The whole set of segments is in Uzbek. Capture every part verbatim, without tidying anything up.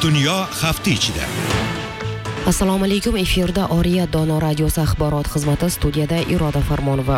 Dunyo hafta ichida. Assalomu alaykum, efirda Oriya Dono radiosi axborot xizmati, studiyada Iroda Farmonova.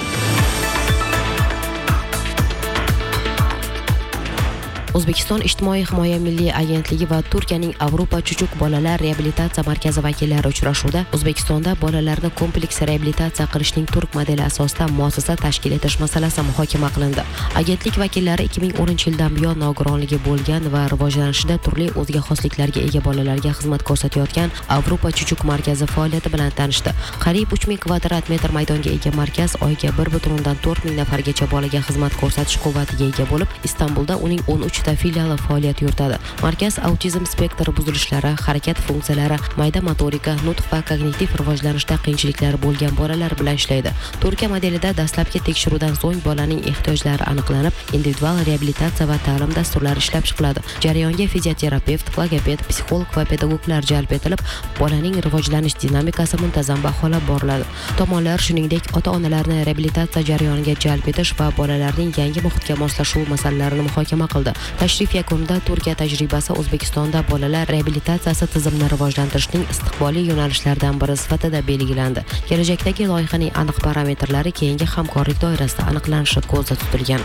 O'zbekiston Ijtimoiy himoya milliy agentligi va Turkiyaning Avropa chuchuk bolalar reabilitatsiya markazi vakillari uchrashuvda O'zbekistonda bolalarni kompleks reabilitatsiya qilishning turk modeli asosida muassasa tashkil etish masalasi muhokama qilindi. Agentlik vakillari ikki ming o'ninchi yildan buyon nogironligi bo'lgan va rivojlanishida turli o'ziga xosliklarga ega bolalarga xizmat ko'rsatayotgan Avropa chuchuk markazi faoliyati bilan tanishdi. Qariyb uch ming kvadrat metr maydonga ega markaz oyiga bir butun o'ndan to'rt ming nafargacha bolaga xizmat ko'rsatish quvvatiga ega bo'lib, Istanbulda uning o'n uch ta filiali faoliyat yuritadi. Markaz autizm spektri buzilishlari, harakat funksiyalari, mayda motorika, nutq va kognitiv rivojlanishda qiyinchiliklari bo'lgan bolalar bilan ishlaydi. Turkiya modelida dastlabki tekshiruvdan so'ng bolaning ehtiyojlari aniqlanib, individual reabilitatsiya va ta'lim dasturlari ishlab chiqiladi. Jarayonga fizioterapevt, logoped, psixolog va pedagoglar jalb etilib, bolaning rivojlanish dinamikasi muntazam baholab boriladi. Tomonlar shuningdek, ota-onalarni reabilitatsiya jarayoniga jalb etish va bolalarning yangi muhitga moslashuv masalalarini muhokama qildi. Tashrif yakunida Turkiya tajribasi O'zbekistonda bolalar reabilitatsiyasi tizimini rivojlantirishning istiqbolli yo'nalishlaridan biri sifatida belgilandi. Kelajakdagi loyihaning aniq parametrlari keyingi hamkorlik doirasida aniqlanishi ko'zda tutilgan.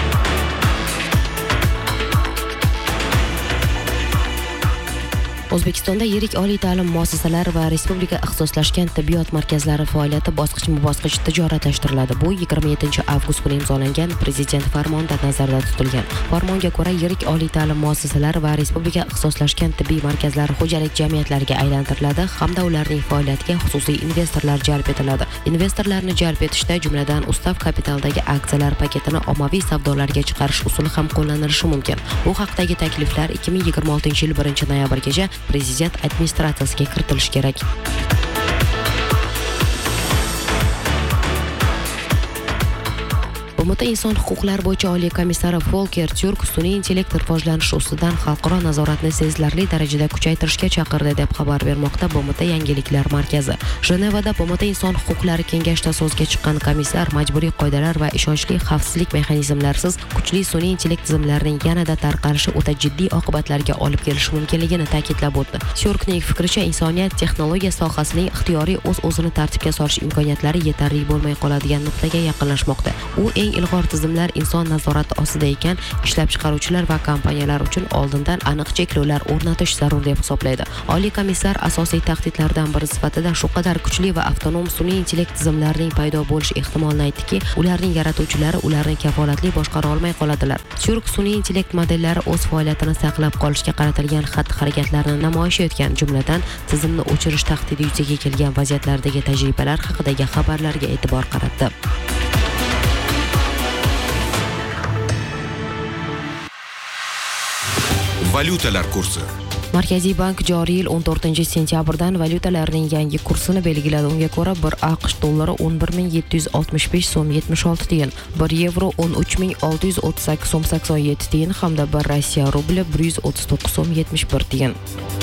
O'zbekistonda yirik oliy ta'lim muassasalari va respublika ixtisoslashgan tibbiyot markazlari faoliyati bosqichma-bosqich tijoratlashtiriladi. Bu yigirma yettinchi avgust kuni imzolangan Prezident farmonida nazarda tutilgan. Farmonga ko'ra, yirik oliy ta'lim muassasalari va respublika ixtisoslashgan tibbiy markazlari xo'jalik jamiyatlariga aylantiriladi hamda ularning faoliyatiga xususiy investorlar jalb etiladi. Investorlarni jalb etishda, jumladan, ustav kapitaldagi aksiyalar paketini ommaviy savdolarga chiqarish usuli ham qo'llanilishi mumkin. Bu haqdagi takliflar ikki ming yigirma oltinchi yil birinchi noyabrgacha Prezident administratsiyasiga kiritilishi kerak. B M T Inson huquqlari bo'yicha oliy komissari Volker Türk sun'iy intellekt rivojlanishi ustidan xalqaro nazoratni sezilarli darajada kuchaytirishga chaqirdi deb xabar bermoqda B M T yangiliklar markazi. Jenevada B M T Inson huquqlari kengashida so'zga chiqqan komissar majburiy qoidalar va ishonchli xavfsizlik mexanizmlarisiz kuchli sun'iy intellekt tizimlarining yanada tarqalishi o'ta jiddiy oqibatlarga olib kelishi mumkinligini ta'kidlab o'tdi. Türkning fikricha, insoniyat texnologiya sohasining ixtiyoriy o'z-o'zini tartibga solish imkoniyatlari yetarli bo'lmay qoladigan nuqtaga yaqinlashmoqda. U eng ilg'or tizimlar inson nazorati ostida ekan, ishlab chiqaruvchilar va kompaniyalar uchun oldindan aniq cheklovlar o'rnatish zarur deb hisoblaydi. Oliy komissar asosiy tahdidlardan biri sifatida shu qadar kuchli va avtonom sun'iy intellekt tizimlarining paydo bo'lish ehtimolini aytdiki, ularning yaratuvchilari ularni kafolatli boshqara olmay qoladilar. Turk sun'iy intellekt modellari o'z faoliyatini saqlab qolishga qaratilgan xatti-harakatlarni namoyish etgan, jumladan tizimni o'chirish tahdidi yuzaga kelgan vaziyatlardagi tajribalar haqidagi xabarlarga e'tibor qaratdi. Valyutalar kursi. Markaziy bank joriy yil o'n to'rtinchi sentyabrdan valyutalarning yangi kursini belgiladi. Unga ko'ra, bir AQSh dollari o'n bir ming yetti yuz oltmish besh so'm yetmish olti tiyin, bir yevro o'n uch ming olti yuz o'ttiz sakkiz so'm sakson yetti tiyin hamda bir Rossiya rubli bir yuz o'ttiz to'qqiz so'm yetmish bir tiyin.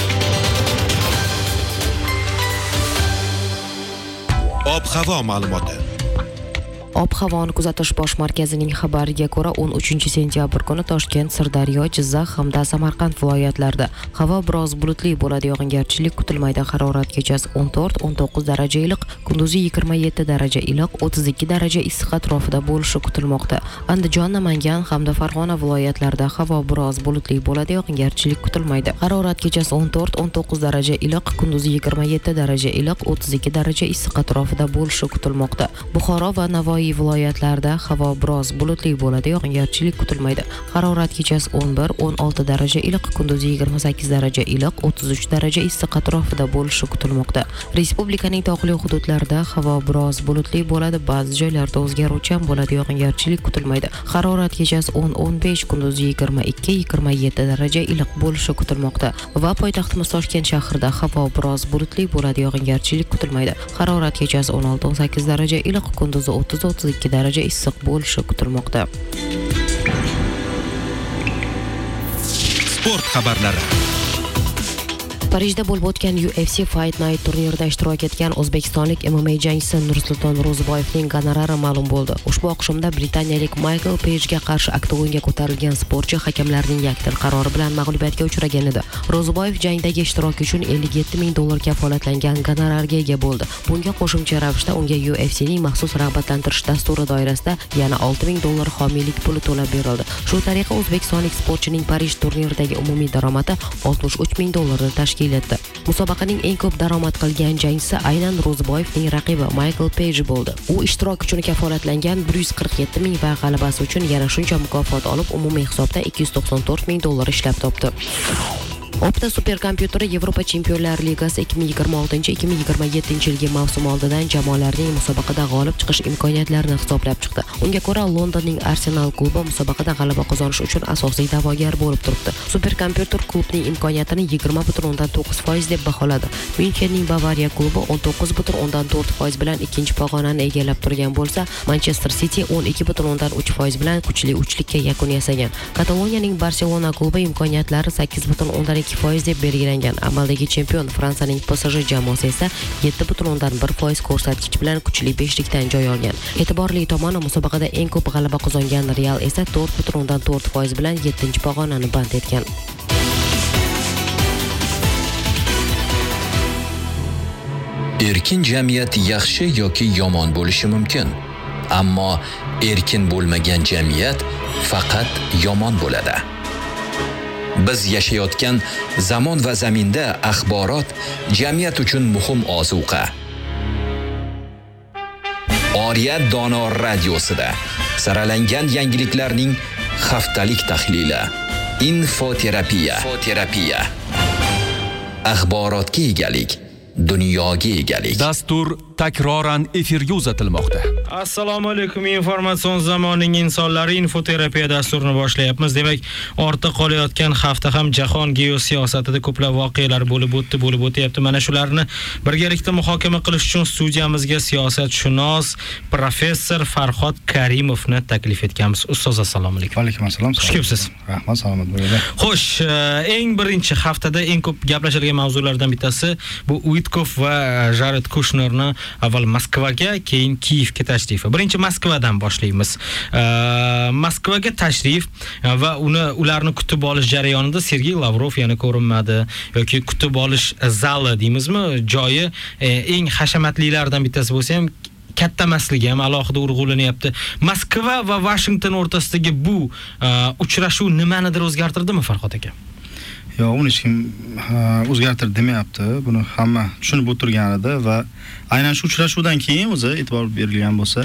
Ob-havo ma'lumoti. Ob-havoni kuzatish bosh markazining xabariga ko'ra, o'n uchinchi sentyabr kuni Toshkent, Sirdaryo, Jizzax hamda Samarqand viloyatlarida havo biroz bulutli bo'ladi, yog'ingarchilik kutilmaydi. Harorat kechasi o'n to'rt o'n to'qqiz daraja iliq, kunduzi yigirma yetti daraja iliq, o'ttiz ikki daraja issiq atrofida bo'lishi kutilmoqda. Andijon, Namangan hamda Farg'ona viloyatlarida havo biroz bulutli bo'ladi, yog'ingarchilik kutilmaydi. Harorat kechasi o'n to'rt o'n to'qqiz daraja iliq, kunduzi yigirma yetti daraja iliq, o'ttiz ikki daraja issiq atrofida bo'lishi kutilmoqda. Buxoro va Navoiy viloyatlarda havo biroz bulutli bo'ladi, yog'ingarchilik kutilmaydi. Harorat kechasi o'n bir o'n olti daraja iliq, kunduzi yigirma sakkiz daraja iliq, o'ttiz uch daraja issiq atrofida bo'lishi kutilmoqda. Respublikaning tog'li hududlarida havo biroz bulutli bo'ladi, ba'zi joylarda o'zgaruvchan bo'ladi, yog'ingarchilik kutilmaydi. Harorat kechasi o'n o'n besh, kunduzi yigirma ikki yigirma yetti daraja iliq bo'lishi kutilmoqda. Va poytaxtimiz Toshkent shahrida havo biroz bulutli bo'ladi, yog'ingarchilik kutilmaydi. Harorat kechasi o'n olti o'n sakkiz daraja iliq, kunduzi o'ttiz o'ttiz ikki daraja issiq bo'lishi kutilmoqda. Sport xabarlari. Parijda bo'lib o'tgan U F C Fight Night turnirida ishtirok etgan o'zbekistonlik M M A jangchisi Nursulton Ro'ziboyevning gonorari ma'lum bo'ldi. Ushbu oqshomda britaniyalik Michael Pagega qarshi oktagonga ko'tarilgan sportchi hakamlarning yakdil qarori bilan mag'lubiyatga uchragan edi. Ro'ziboyev jangdagi ishtiroki uchun ellik yetti ming dollar kafolatlangan gonorarga ega bo'ldi. Bunga qo'shimcha ravishda unga U F C ning maxsus rag'batlantirish dasturi doirasida yana olti ming dollar homiylik puli to'lab berildi. Shu tariqa o'zbekistonlik sportchining Parij turniridagi umumiy daromadi oltmish uch ming dollarni tashkil etdi. Musobaqaning eng ko'p daromad qilgan jangchisi aynan Ro'ziboyevning raqibi Michael Page bo'ldi. U ishtirok uchun kafolatlangan bir yuz qirq yetti ming va g'alabasi uchun yana shuncha mukofot olib, umumiy hisobda ikki yuz to'qson to'rt ming dollar ishlab topdi. Opta superkompyuteri Yevropa Chempionlar Ligasi ikki ming yigirma oltinchi ikki ming yigirma yettinchi yilgi mavsum oldidan jamoalarning musobaqada g'olib chiqish imkoniyatlarini hisoblab chiqdi. Unga ko'ra, Londonning Arsenal klubi musobaqada g'alaba qozonish uchun asosiy da'vogar bo'lib turibdi. Superkompyuter klubning imkoniyatini yigirma butun o'ndan to'qqiz foiz deb baholadi. Myunxenning Bavariya klubi o'n to'qqiz butun o'ndan to'rt foiz bilan ikkinchi pog'onani egallab turgan bo'lsa, Manchester City o'n ikki butun o'ndan uch foiz bilan kuchli uchlikka yakun yasagan. Kataloniyaning Barselona klubi imkoniyatlari sakkiz butun o'ndan ikki foiz deb belgilangan. Amaldagi chempion Fransiyaning P S J jamoasi esa yetti butun o'ndan bir foiz ko'rsatkich bilan kuchli beshlikdan joy olgan. E'tiborli tomoni, musobaqada eng ko'p g'alaba qozongan Real esa to'rt butun o'ndan to'rt foiz bilan yettinchi pog'onani band etgan. Erkin jamiyat yaxshi yoki yomon bo'lishi mumkin. Ammo erkin bo'lmagan jamiyat faqat yomon bo'ladi. Biz yashayotgan zamon va zaminda axborot jamiyat uchun muhim ozuqa. Oriyat dono radiosida saralangan yangiliklarning haftalik tahlili. Infoterapiya. Infoterapiya. Axborotga egalik, dunyoga egalik. Dastur takroran efirga uzatilmoqda. Assalomu alaykum, informatsion zamoning insonlari infoterapiya dasturini boshlayapmiz. Demak, ortda qolayotgan hafta ham jahon geosiyosatida ko'plab voqealar bo'lib o'tdi, bo'lib o'tyapti. Mana shularni birgalikda muhokama qilish uchun studiyamizga siyosatshunos professor Farhod Karimovni taklif etganmiz. Ustoz, assalomu alaykum. Va alaykum assalom. Xush kelibsiz. Rahmat, salomat bo'ling. Xo'sh, eng birinchi haftada eng ko'p gaplashilgan mavzulardan bittasi bu Uitkov va Jared Kushnerni avval Moskvaga, keyin Kiyevga tashrifi. Birinchi Moskvadan boshlaymiz. Moskvaga tashrif va uni ularni kutib olish jarayonida Sergey Lavrov yana ko'rinmadi yoki kutib olish zali deymizmi, joyi eng hashamatlilardan bittasi bo'lsa ham katta emasligi ham alohida urg'ulanyapti. Moskva va Washington o'rtasidagi bu uchrashuv nimanidir o'zgartirdimi, Farhod aka? Yo'q, uni hech kim o'zgartirdi demayapti. Buni hamma tushunib o'tirgan edi va aynan shu uchrashuvdan keyin o'zi e'tibor berilgan bo'lsa,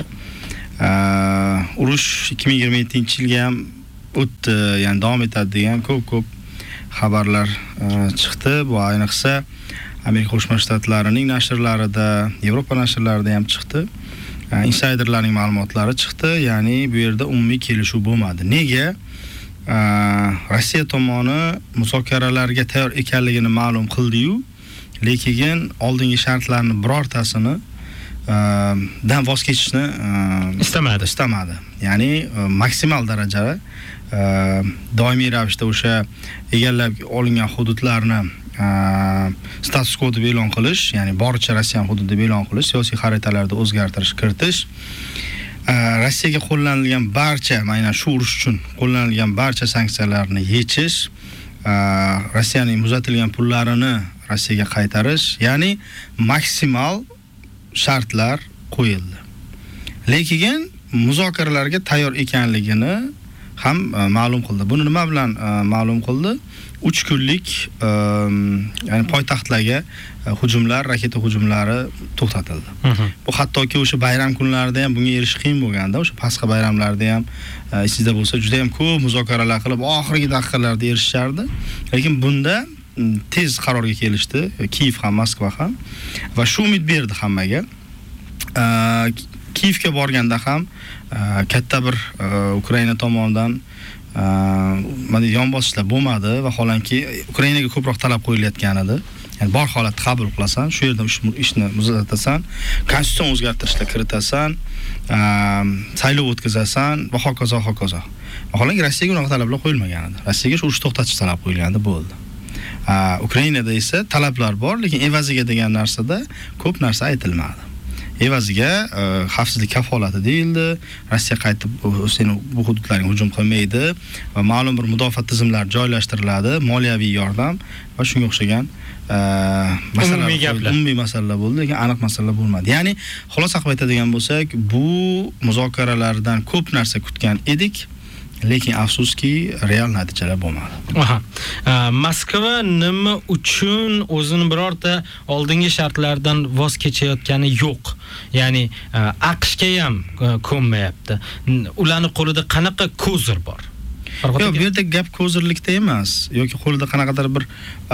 urush ikki ming yigirma yettinchi yilga ham o'tdi, ya'ni davom etadi degan ko'p-ko'p xabarlar chiqdi. Bu ayniqsa Amerika Qo'shma Shtatlarining nashrlarida, Yevropa nashrlarida ham chiqdi. Insiderlarning ma'lumotlari chiqdi, ya'ni bu yerda umumiy kelishuv bo'lmadi. Nega? Rossiya tomoni muzokaralarga tayyor ekanligini ma'lum qildi-yu, lekin oldingi shartlarni birortasini dan voz kechishni istamadi. Istamadi. Ya'ni maksimal darajada doimiy ravishda o'sha egallab olingan hududlarni status quo deb e'lon qilish, ya'ni boricha Rossiya hududi deb e'lon qilish, siyosiy xaritalarda o'zgartirish kiritish, Rossiyaga qo'llanilgan barcha, aynan shu urush uchun qo'llanilgan barcha sanksiyalarni yechish, Rossiyaning muzlatilgan pullarini Rossiyaga qaytarish, ya'ni maksimal shartlar qo'yildi. Lekin muzokaralarga tayyor ekanligini ham ma'lum qildi. Buni nima bilan ma'lum qildi? uch kunlik ya'ni poytaxtlarga hujumlar, raketa hujumlari to'xtatildi. Bu hattoki o'sha bayram kunlarida ham bunga erishish qiyin bo'lganda, o'sha Pasxa bayramlarida ham esingizda bo'lsa, juda ham ko'p muzokaralar qilib, oxirgi daqiqalarda erishishardi. Lekin bunda tez qarorga kelishdi, Kiyev ham, Moskva ham, va shu umid berdi hammaga. Kiyevga borganda ham katta bir Ukraina tomonidan mana yon bosishlar bo'lmadi va holanki Ukrainaga ko'proq talab qo'yilayotgan edi. Ya'ni bor holatni qabul qilasan, shu yerda ishni muzlatasan, konstitutsiya o'zgartirishlar kiritasan, saylov o'tkazasan va hokazo hokazo. Vaholanki Rossiyaga unaqa talablar qo'yilmagan edi. Rossiyaga shu urush to'xtatish talab qo'yilgandi, bo'ldi. Ukrainada esa talablar bor, lekin evaziga degan narsada ko'p narsa aytilmadi. Evaziga xavfsizlik kafolati deyildi. Rossiya qaytib seni bu hududlarga hujum qilmaydi va ma'lum bir mudofaa tizimlari joylashtiriladi, moliyaviy yordam va shunga o'xshagan masalalar, umumiy masalalar bo'ldi, lekin aniq masalalar bo'lmadi. Ya'ni xulosa qilib aytadigan bo'lsak, bu muzokaralardan ko'p narsa kutgan edik. Lekin afsuski real natijalar bo'lmadi. Aha. Moskva nima uchun o'zini birorta oldingi shartlardan voz kechayotgani yo'q? Ya'ni AQShga ham ko'nmayapti. Ularning qo'lida qanaqa kozir bor? Yo'q, bu yerda gap kozirlikda emas, yoki qo'lida qanaqadir bir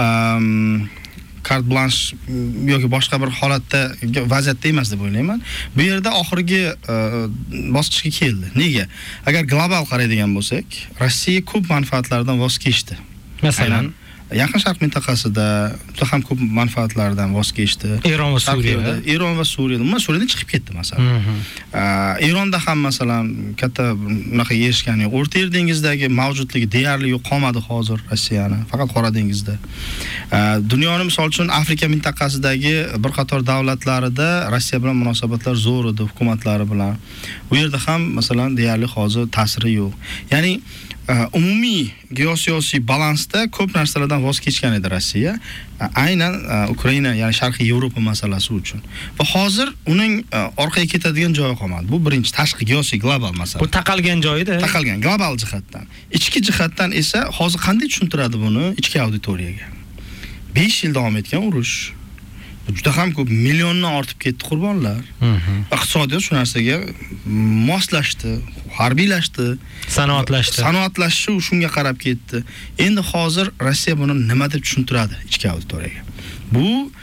carte blanche yoki boshqa bir holatda vaziyatda emas deb o'ylayman. Bu yerda oxirgi bosqichga keldi. Nega? Agar global qaraydigan bo'lsak, Rossiya ko'p manfaatlardan voz kechdi. Masalan, Yaqin Sharq mintaqasida juda ham ko'p manfaatlardan voz kechdi. Eron va Suriyada, Eron va Suriyada, umuman Suriyadan chiqib ketdi masalan. Eronda ham masalan katta bunaqa erishgan yo'q. O'rta Yer dengizidagi mavjudligi deyarli yo'q qolmadi hozir Rossiyani, faqat Qora dengizda. Dunyoning misol uchun Afrika mintaqasidagi bir qator davlatlarida Rossiya bilan munosabatlar zo'r edi, hukumatlari bilan. Bu yerda ham masalan deyarli hozir ta'siri yo'q. Ya'ni umumiy geosiyosiy balansda ko'p narsalardan voz kechgan edi Rossiya, aynan Ukraina, ya'ni Sharqiy Yevropa masalasi uchun. Va hozir uning orqaga ketadigan joyi qolmadi. Bu birinchi tashqi geosiyosiy global masala. Bu taqalgan joyida. Taqalgan global jihatdan. Ichki jihatdan esa hozir qanday tushuntiradi buni ichki auditoriyaga? besh yil davom etgan urush. Juda ham ko'p, milliondan ortib ketdi qurbonlar. Iqtisodiyot shu narsaga moslashdi, harbiylashdi, sanoatlashdi. Sanoatlashishi shunga qarab ketdi. Endi hozir Rossiya buni nima deb tushuntiradi ichki auditoriyaga? Bu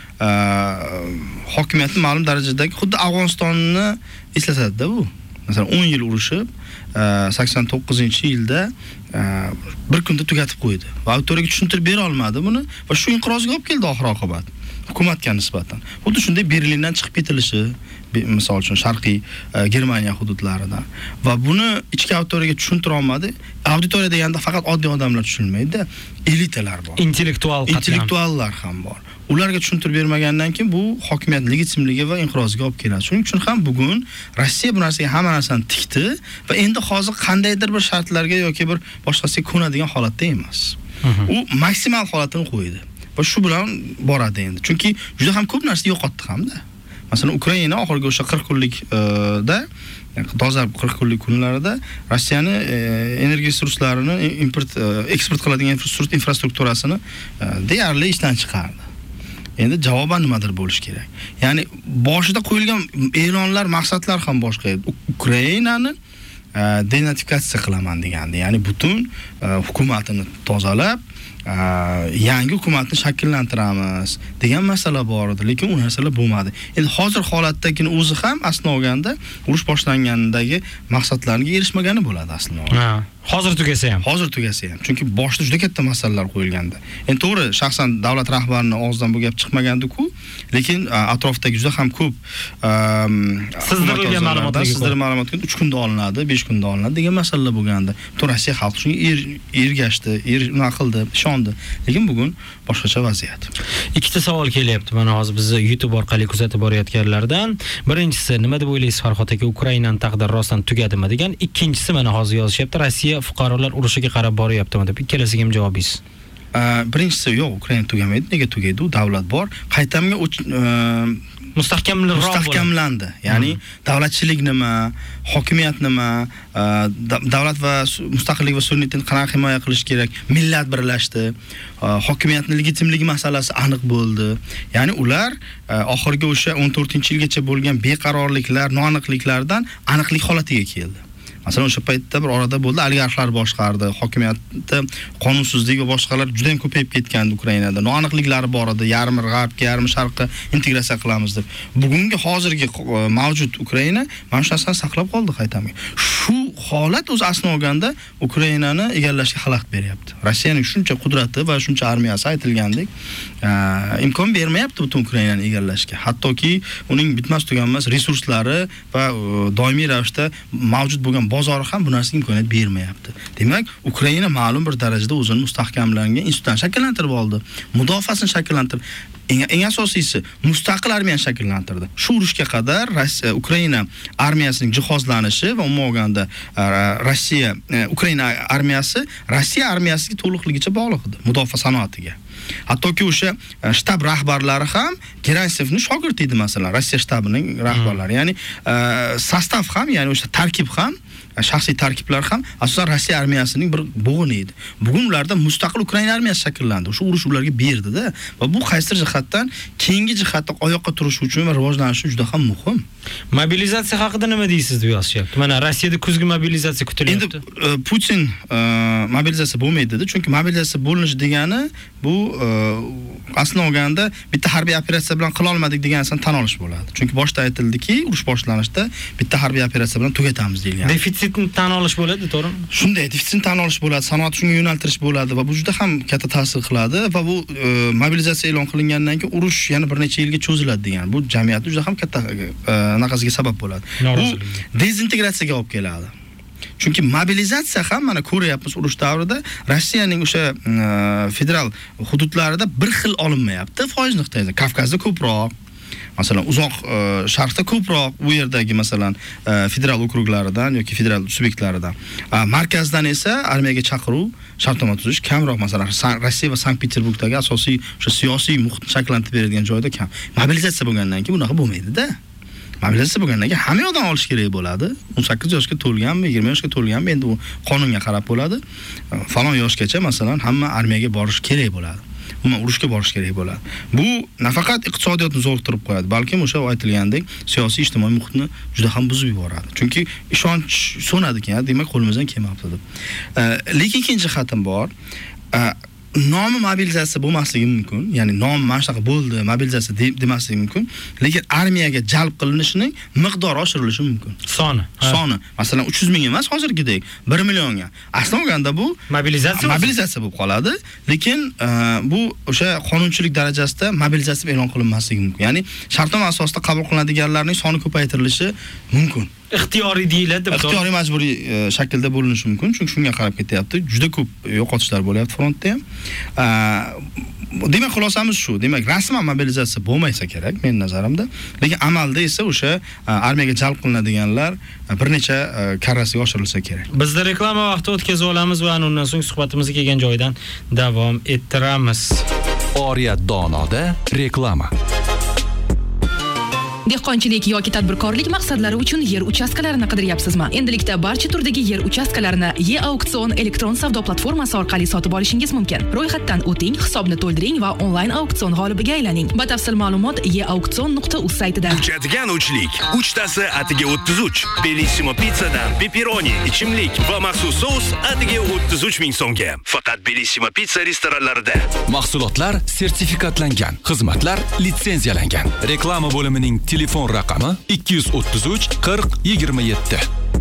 hokimiyatni ma'lum darajadagi xuddi Afg'onistonni eslatadi-da bu. Masalan, o'n yil urushib, sakson to'qqizinchi yilda bir kunda tugatib qo'ydi. Va auditoriyaga tushuntirib bera olmadi buni va shu inqirozga olib keldi oxir-oqibat. Hukumatga nisbatan. Xuddi shunday Berlindan chiqib ketilishi, misol uchun Sharqiy Germaniya hududlaridan. Va buni ichki auditoriyaga tushuntira olmadi. Auditoriya deganda faqat oddiy odamlar tushunmaydi, elitalar bor. Intellektual qatlam. Intellektuallar ham bor. Ularga tushuntirib bermagandan keyin bu hokimiyat legitimligi va inqirozga olib keladi. Shuning uchun ham bugun Rossiya bu narsaga hamma narsani tikdi va endi hozir qandaydir bir shartlarga yoki bir boshqasiga ko'nadigan holatda emas. U maksimal holatini qo'ydi. Va shu bilan boradi endi. Chunki juda ham ko'p narsa yo'qotdi hamda. Masalan, Ukraina oxirgi o'sha qirq kunlik da, toza qirq kunlik kunlarida Rossiyani energiya resurslarini import eksport qiladigan infrastrukturasini deyarli ishdan chiqardi. Endi javoban nimadir bo'lish kerak. Ya'ni boshida qo'yilgan e'lonlar, maqsadlar ham boshqa edi. Ukrainani denatifikatsiya qilaman degandi. Ya'ni butun hukumatini tozalab, yangi hukumatni shakllantiramiz degan masala bor edi, lekin u narsalar bo'lmadi. Endi hozir holatdagi o'zi ham aslida olganda urush boshlanganidagi maqsadlarga erishmagani bo'ladi aslida. Ha, hozir tugasa ham. Hozir tugasa ham. Chunki boshda juda katta masalalar qo'yilganda. Endi to'g'ri, shaxsan davlat rahbarining og'zidan bu gap chiqmagandi-ku, lekin atrofdagi juda ham ko'p sizdirilgan ma'lumotlar, sizdirilgan ma'lumotlar uch kunda olinadi, besh kunda olinadi degan masalalar bo'lganda. Butun Rossiya xalqi shunga ergashdi, nima qildi, ishondi. Lekin bugun boshqacha vaziyat. Ikkita savol kelyapti mana hozir bizni YouTube orqali kuzatib borayotganlardan. Birinchisi, nima deb o'ylaysiz Farhod aka, Ukrainaning taqdiri rostdan tugadimi degan. Ikkinchisi, mana hozir yozishyapti, Rossiya fuqarolar urushiga qarab boryaptimi deb. Ikkalasiga ham javobingiz. Birinchisi, yo'q, Ukraina tugamaydi. Nega tugaydi? U davlat bor. Qaytamga mustahkamlanib mustahkamlandi. Ya'ni davlatchilik nima, hokimiyat nima, davlat va mustaqillik va suverenitetni qanday himoya qilish kerak, millat birlashdi, hokimiyatning legitimligi masalasi aniq bo'ldi. Ya'ni ular oxirgi o'sha o'n to'rtinchi yilgacha bo'lgan beqarorliklar, noaniqliklardan aniqlik holatiga keldi. Masalan, o'sha paytda bir orada bo'ldi, oligarxlar boshqardi, hokimiyatda qonunsizlik va boshqalar juda ham ko'payib ketgandi Ukrainada. Noaniqliklari bor edi, yarmi g'arbga, yarmi sharqqa integratsiya qilamiz deb. Bugungi hozirgi mavjud Ukraina mana shu narsani saqlab qoldi qaytamga. Shu holat o'zi aslini olganda Ukrainani egallashga xalaqit beryapti. Rossiyaning shuncha qudrati va shuncha armiyasi aytilgandek, imkon bermayapti butun Ukrainani egallashga. Hattoki uning bitmas tuganmas resurslari va doimiy ravishda mavjud bo'lgan bozori ham bu narsaga imkoniyat bermayapti. Demak, Ukraina ma'lum bir darajada o'zini mustahkamlangan institutdan shakllantirib oldi. Mudofaasini shakllantirib, eng eng asosiysi mustaqil armiyani shakllantirdi. Shu urushga qadar Rossiya Ukraina armiyasining jihozlanishi va umuman olganda Rossiya Ukraina armiyasi Rossiya armiyasiga to'liqligicha bog'liq edi, mudofaa sanoatiga. Hattoki o'sha shtab rahbarlari ham Gerasevning shogirdi edi, masalan, Rossiya shtabining rahbarlari. Ya'ni sostav ham, ya'ni o'sha tarkib ham, shaxsiy tarkiblar ham asosan Rossiya armiyasining bir bo'g'ini edi. Bugun ularda mustaqil Ukraina armiyasi shakllandi. O'sha urush ularga berdi-da va bu qaysidir jihatdan keyingi jihatda oyoqqa turish uchun va rivojlanish uchun juda ham muhim. Mobilizatsiya haqida nima deysiz deb yozishyapti. Mana Rossiyada kuzgi mobilizatsiya kutilyapti. Endi Putin mobilizatsiya bo'lmaydi dedi, chunki mobilizatsiya bo'linish degani bu aslini olganda bitta harbiy operatsiya bilan qila olmadik deganini tan olish bo'ladi. Chunki boshda aytildiki, urush boshlanishda bitta harbiy operatsiya bilan tugatamiz deilgan. Defitsitni tan olish bo'ladi, to'g'rimi? Shunday, defitsitni tan olish bo'ladi, sanoatni shunga yo'naltirish bo'ladi va bu juda ham katta ta'sir qiladi va bu mobilizatsiya e'lon qilingandan keyin urush yana bir necha yilga cho'ziladi degan. Bu jamiyatda juda ham katta naqasiga sabab bo'ladi. Bu dezintegratsiyaga olib keladi. Chunki mobilizatsiya ham mana ko'ryapmiz urush davrida Rossiyaning o'sha federal hududlarida bir xil olinmayapti. Foiz nuqtai Kavkazda ko'proq, masalan, uzoq sharqda ko'proq, u yerdagi masalan federal okruglaridan yoki federal subyektlaridan. Markazdan esa armiyaga chaqiruv, shartnoma tuzish kamroq, masalan, Rossiya va Sankt-Peterburgdagi asosiy o'sha siyosiy muhitni shakllantirib beradigan joyda kam. Mobilizatsiya bo'lgandan keyin bunaqa bo'lmaydi-da. Mobilizatsiya bo'lgandan keyin hamma yoqdan olish kerak bo'ladi. o'n sakkiz yoshga to'lganmi, yigirma yoshga to'lganmi, endi u qonunga qarab bo'ladi. Falon yoshgacha masalan hamma armiyaga borish kerak bo'ladi. Umuman urushga borish kerak bo'ladi. Bu nafaqat iqtisodiyotni zo'rtirib qo'yadi, balki o'sha aytilgandek siyosiy ijtimoiy muhitni juda ham buzib yuboradi. Chunki ishonch so'nadi-ki, demak qo'limizdan kelmayapti deb. Lekin ikkinchi jihatim bor. Nomi mobilizatsiya bo'lmasligi mumkin. Ya'ni nomi mana shunaqa bo'ldi, mobilizatsiya demasligi mumkin. Lekin armiyaga jalb qilinishining miqdori oshirilishi mumkin. Soni. Soni. Masalan, uch yuz ming emas hozirgidek, bir millionga. Aslida olganda bu mobilizatsiya mobilizatsiya bo'lib qoladi, lekin bu o'sha qonunchilik darajasida mobilizatsiya e'lon qilinmasligi mumkin. Ya'ni shartnoma asosida qabul qilinadiganlarning soni ko'paytirilishi mumkin. Ixtiyoriy deyiladi. Ixtiyoriy majburiy shaklda bo'linishi mumkin, chunki shunga qarab ketyapti. Juda ko'p yo'qotishlar bo'lyapti frontda ham. Demak, xulosamiz shu. Demak, rasman mobilizatsiya bo'lmaysa kerak men nazarimda, lekin amalda esa o'sha armiyaga jalb qilinadiganlar bir necha karrasiga oshirilsa kerak. Bizda reklama vaqti o'tkazib olamiz va undan so'ng suhbatimizga kelgan joydan davom ettiramiz. Oriyat donoda reklama. Dehqonchilik yoki tadbirkorlik maqsadlari uchun yer uchastkalarini qidiryapsizmi? Endilikda barcha turdagi yer uchastkalarini E-auksion elektron savdo platformasi orqali sotib olishingiz mumkin. Ro'yxatdan o'ting, hisobni to'ldiring va onlayn auksion g'olibiga aylaning. Batafsil ma'lumot e auksion nuqta uz saytida. Uchadigan uchlik. Uchtasi atiga o'ttiz uch. Bellissimo pizzadan pepperoni, ichimlik va maxsus sous atiga o'ttiz uch ming so'mga. Faqat Bellissimo pizza restoranlarida. Mahsulotlar sertifikatlangan, xizmatlar litsenziyalangan. Reklama bo'limining telefon raqami ikki yuz o'ttiz uch qirq yigirma yetti.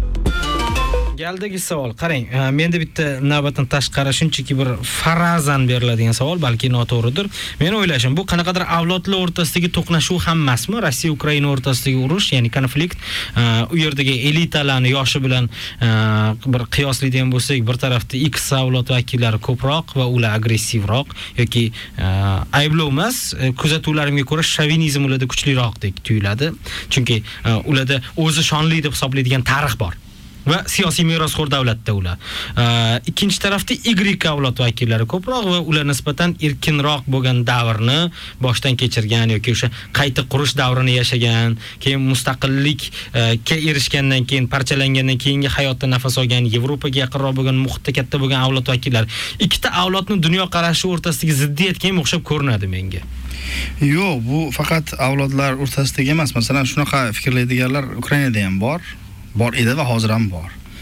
Galdagi savol, qarang, menda bitta navbatdan tashqari shunchaki bir farazan beriladigan savol, balki noto'g'ridir. Men o'ylashim, bu qanaqadir avlodlar o'rtasidagi to'qnashuv ham emasmi? Rossiya Ukraina o'rtasidagi urush, ya'ni konflikt, u yerdagi elitalarni yoshi bilan bir qiyoslaydigan bo'lsak, bir tarafda X avlod vakillari ko'proq va ular agressivroq yoki ayblov emas, kuzatuvlarimga ko'ra shovinizm ularda kuchliroqdek tuyuladi. Chunki ularda o'zi shonli deb hisoblaydigan tarix bor. Va siyosiy merosxo'r davlatda ular. Ikkinchi tarafda Y avlod vakillari ko'proq va ular nisbatan erkinroq bo'lgan davrni boshdan kechirgan yoki o'sha qayta qurish davrini yashagan, keyin mustaqillikka erishgandan keyin parchalangandan keyingi hayotda nafas olgan, Yevropaga yaqinroq bo'lgan, muhitda katta bo'lgan avlod vakillari. Ikkita avlodning dunyo qarashi o'rtasidagi ziddiyatga ham o'xshab ko'rinadi menga. Yo'q, bu faqat avlodlar o'rtasidagi emas. Masalan, shunaqa fikrlaydiganlar Ukrainada ham bor. Bor edi va hozir ham bor.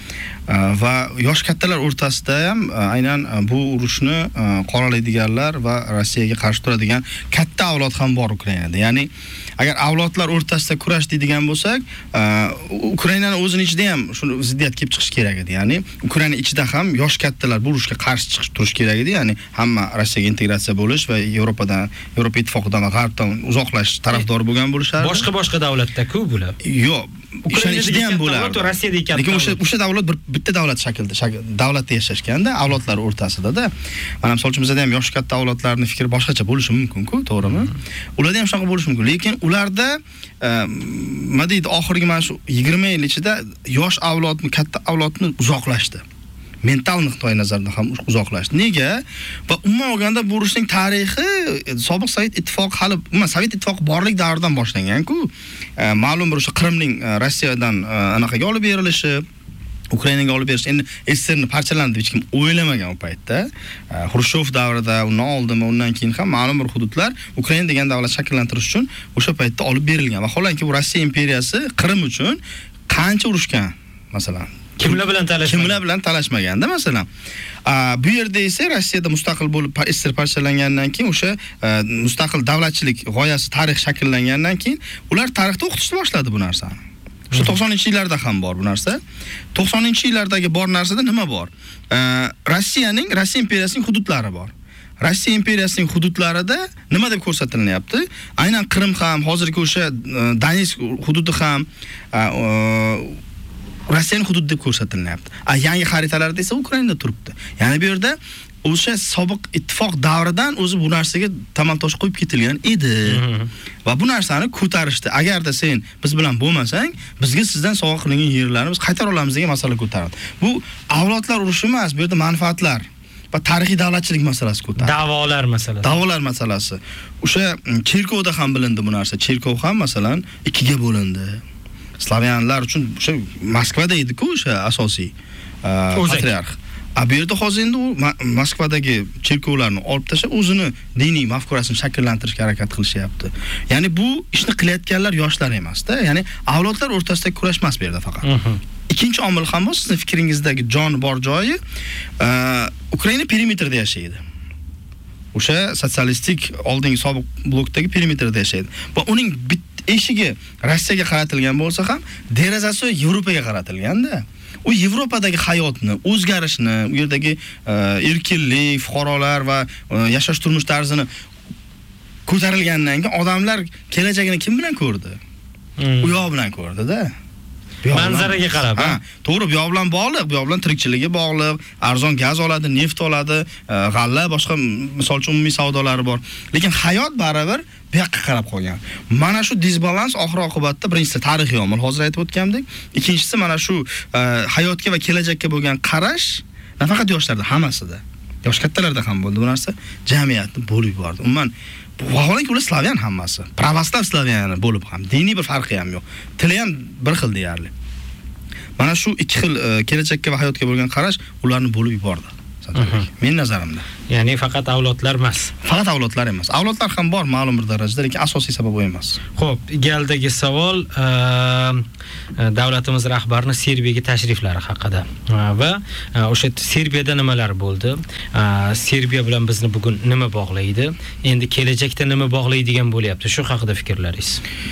va yosh kattalar o'rtasida ham aynan bu urushni qoralaydiganlar va Rossiyaga qarshi turadigan katta avlod ham bor Ukrainada. Ya'ni agar avlodlar o'rtasida kurash deydigan bo'lsak, Ukrainaning o'zining ichida ham shuni ziddiyat kelib chiqish kerak edi. Ya'ni Ukraina ichida ham yosh kattalar bu urushga qarshi chiqish turish kerak edi. Ya'ni hamma Rossiyaga integratsiya bo'lish va Yevropadan, Yevropa ittifoqidan va G'arbdan uzoqlashish tarafdori bo'lgan bo'lishardi. Boshqa-boshqa davlatda-ku bular. Yo'q, Ukrainada ham bo'lardi. Rossiyada katta. Lekin o'sha o'sha davlat bir bitta davlat shaklida, davlatda yashashganda, avlodlar o'rtasida-da. Mana misol uchun bizda ham yosh katta avlodlarning fikri boshqacha bo'lishi mumkin-ku, to'g'rimi? Ularda ham shunaqa bo'lishi mumkin. Lekin ularda nima deydi, oxirgi mana shu yigirma yil ichida yosh avlodni, katta avlodni uzoqlashdi. Mental nuqtai nazardan ham uzoqlashdi. Nega? Va umuman olganda bu urushning tarixi sobiq Sovet ittifoqi hali, umuman Sovet ittifoqi borlik davridan boshlangan-ku. Ma'lum bir o'sha Qrimning Rossiyadan anaqaga olib berilishi, Ukrainaga olib berish, endi S S R ni parchalandi hech kim o'ylamagan o paytda. Xrushchev davrida, undan oldin va undan keyin ham ma'lum bir hududlar Ukraina degan davlat shakllantirish uchun o'sha paytda olib berilgan. Vaholanki bu Rossiya imperiyasi Qrim uchun qancha urushgan, masalan. Kimlar bilan talashmagan? Kimlar bilan talashmaganda, masalan. Bu yerda esa Rossiyada mustaqil bo'lib S S R parchalangandan keyin o'sha mustaqil davlatchilik g'oyasi, tarix shakllangandan keyin ular tarixda o'qitishni boshladi bu narsani. O'sha to'qsoninchi yillarda ham bor bu narsa. to'qsoninchi yillardagi bor narsada nima bor? Rossiyaning, Rossiya imperiyasining hududlari bor. Rossiya imperiyasining hududlarida nima deb ko'rsatilyapti? Aynan Qrim ham, hozirgi o'sha Donetsk hududi ham Rossiyaning hududi deb ko'rsatilyapti. A yangi xaritalarda esa Ukrainada turibdi. Ya'ni bu yerda o'sha sobiq ittifoq davridan o'zi bu narsaga tamal tosh qo'yib ketilgan edi. Va bu narsani ko'tarishdi. Agarda sen biz bilan bo'lmasang, bizga sizdan sovg'a qilingan yerlarimiz qaytar olamiz degan masala ko'tarildi. Bu avlodlar urushi emas, bu yerda manfaatlar va tarixiy davlatchilik masalasi ko'tarildi. Da'volar masalasi. Da'volar masalasi. O'sha cherkovda ham bilindi bu narsa. Cherkov ham masalan ikkiga bo'lindi. Slavyanlar uchun o'sha Moskvada edi-ku o'sha asosiy patriarx. A bu yerda hozir endi u Moskvadagi cherkovlarni olib tashlab o'zini diniy mafkurasini shakllantirishga harakat qilishyapti. Ya'ni bu ishni qilayotganlar yoshlar emas-da, ya'ni avlodlar o'rtasida kurash emas bu yerda faqat. Ikkinchi omil ham bor, sizning fikringizdagi jon bor joyi, Ukraina perimetrda yashaydi. O'sha sotsialistik oldingi sobiq blokdagi perimetrda yashaydi. Va uning eshigi Rossiyaga qaratilgan bo'lsa ham, derazasi Yevropaga qaratilganda, u Yevropadagi hayotni, o'zgarishni, u yerdagi erkinlik, fuqarolar va yashash turmush tarzini ko'tarilgandan keyin odamlar kelajagini kim bilan ko'rdi? U yoq bilan ko'rdi-da. Manzaraga qarab. Ha, to'g'ri, bu yoq bilan bog'liq, bu yoq bilan tirikchiligi bog'liq, arzon gaz oladi, neft oladi, g'alla, boshqa misol uchun umumiy savdolari bor. Lekin hayot baribir bu yoqqa qarab qolgan. Mana shu disbalans oxir oqibatda birinchisi tarixiy omil, hozir aytib o'tgandik. Ikkinchisi mana shu hayotga va kelajakka bo'lgan qarash, nafaqat yoshlarda, hammasida. Yosh kattalarda ham bo'ldi bu narsa, jamiyatni bo'lib yubordi. Umuman vaholanki ular slavyan hammasi. Pravoslav slavyani bo'lib ham, diniy bir farqi ham yo'q. Tili ham bir xil deyarli. Mana shu ikki xil kelajakka va hayotga bo'lgan qarash ularni bo'lib yubordi. Men nazarimda. Ya'ni faqat avlodlar emas. Faqat avlodlar emas. Avlodlar ham bor ma'lum bir darajada, lekin asosiy sabab u emas. Xo'p, galdagi savol davlatimiz rahbarining Serbiyaga tashriflari haqida va o'sha Serbiyada nimalar bo'ldi? Serbiya bilan bizni bugun nima bog'laydi? Endi kelajakda nima bog'laydigan bo'lyapti? Shu haqida fikrlaringiz?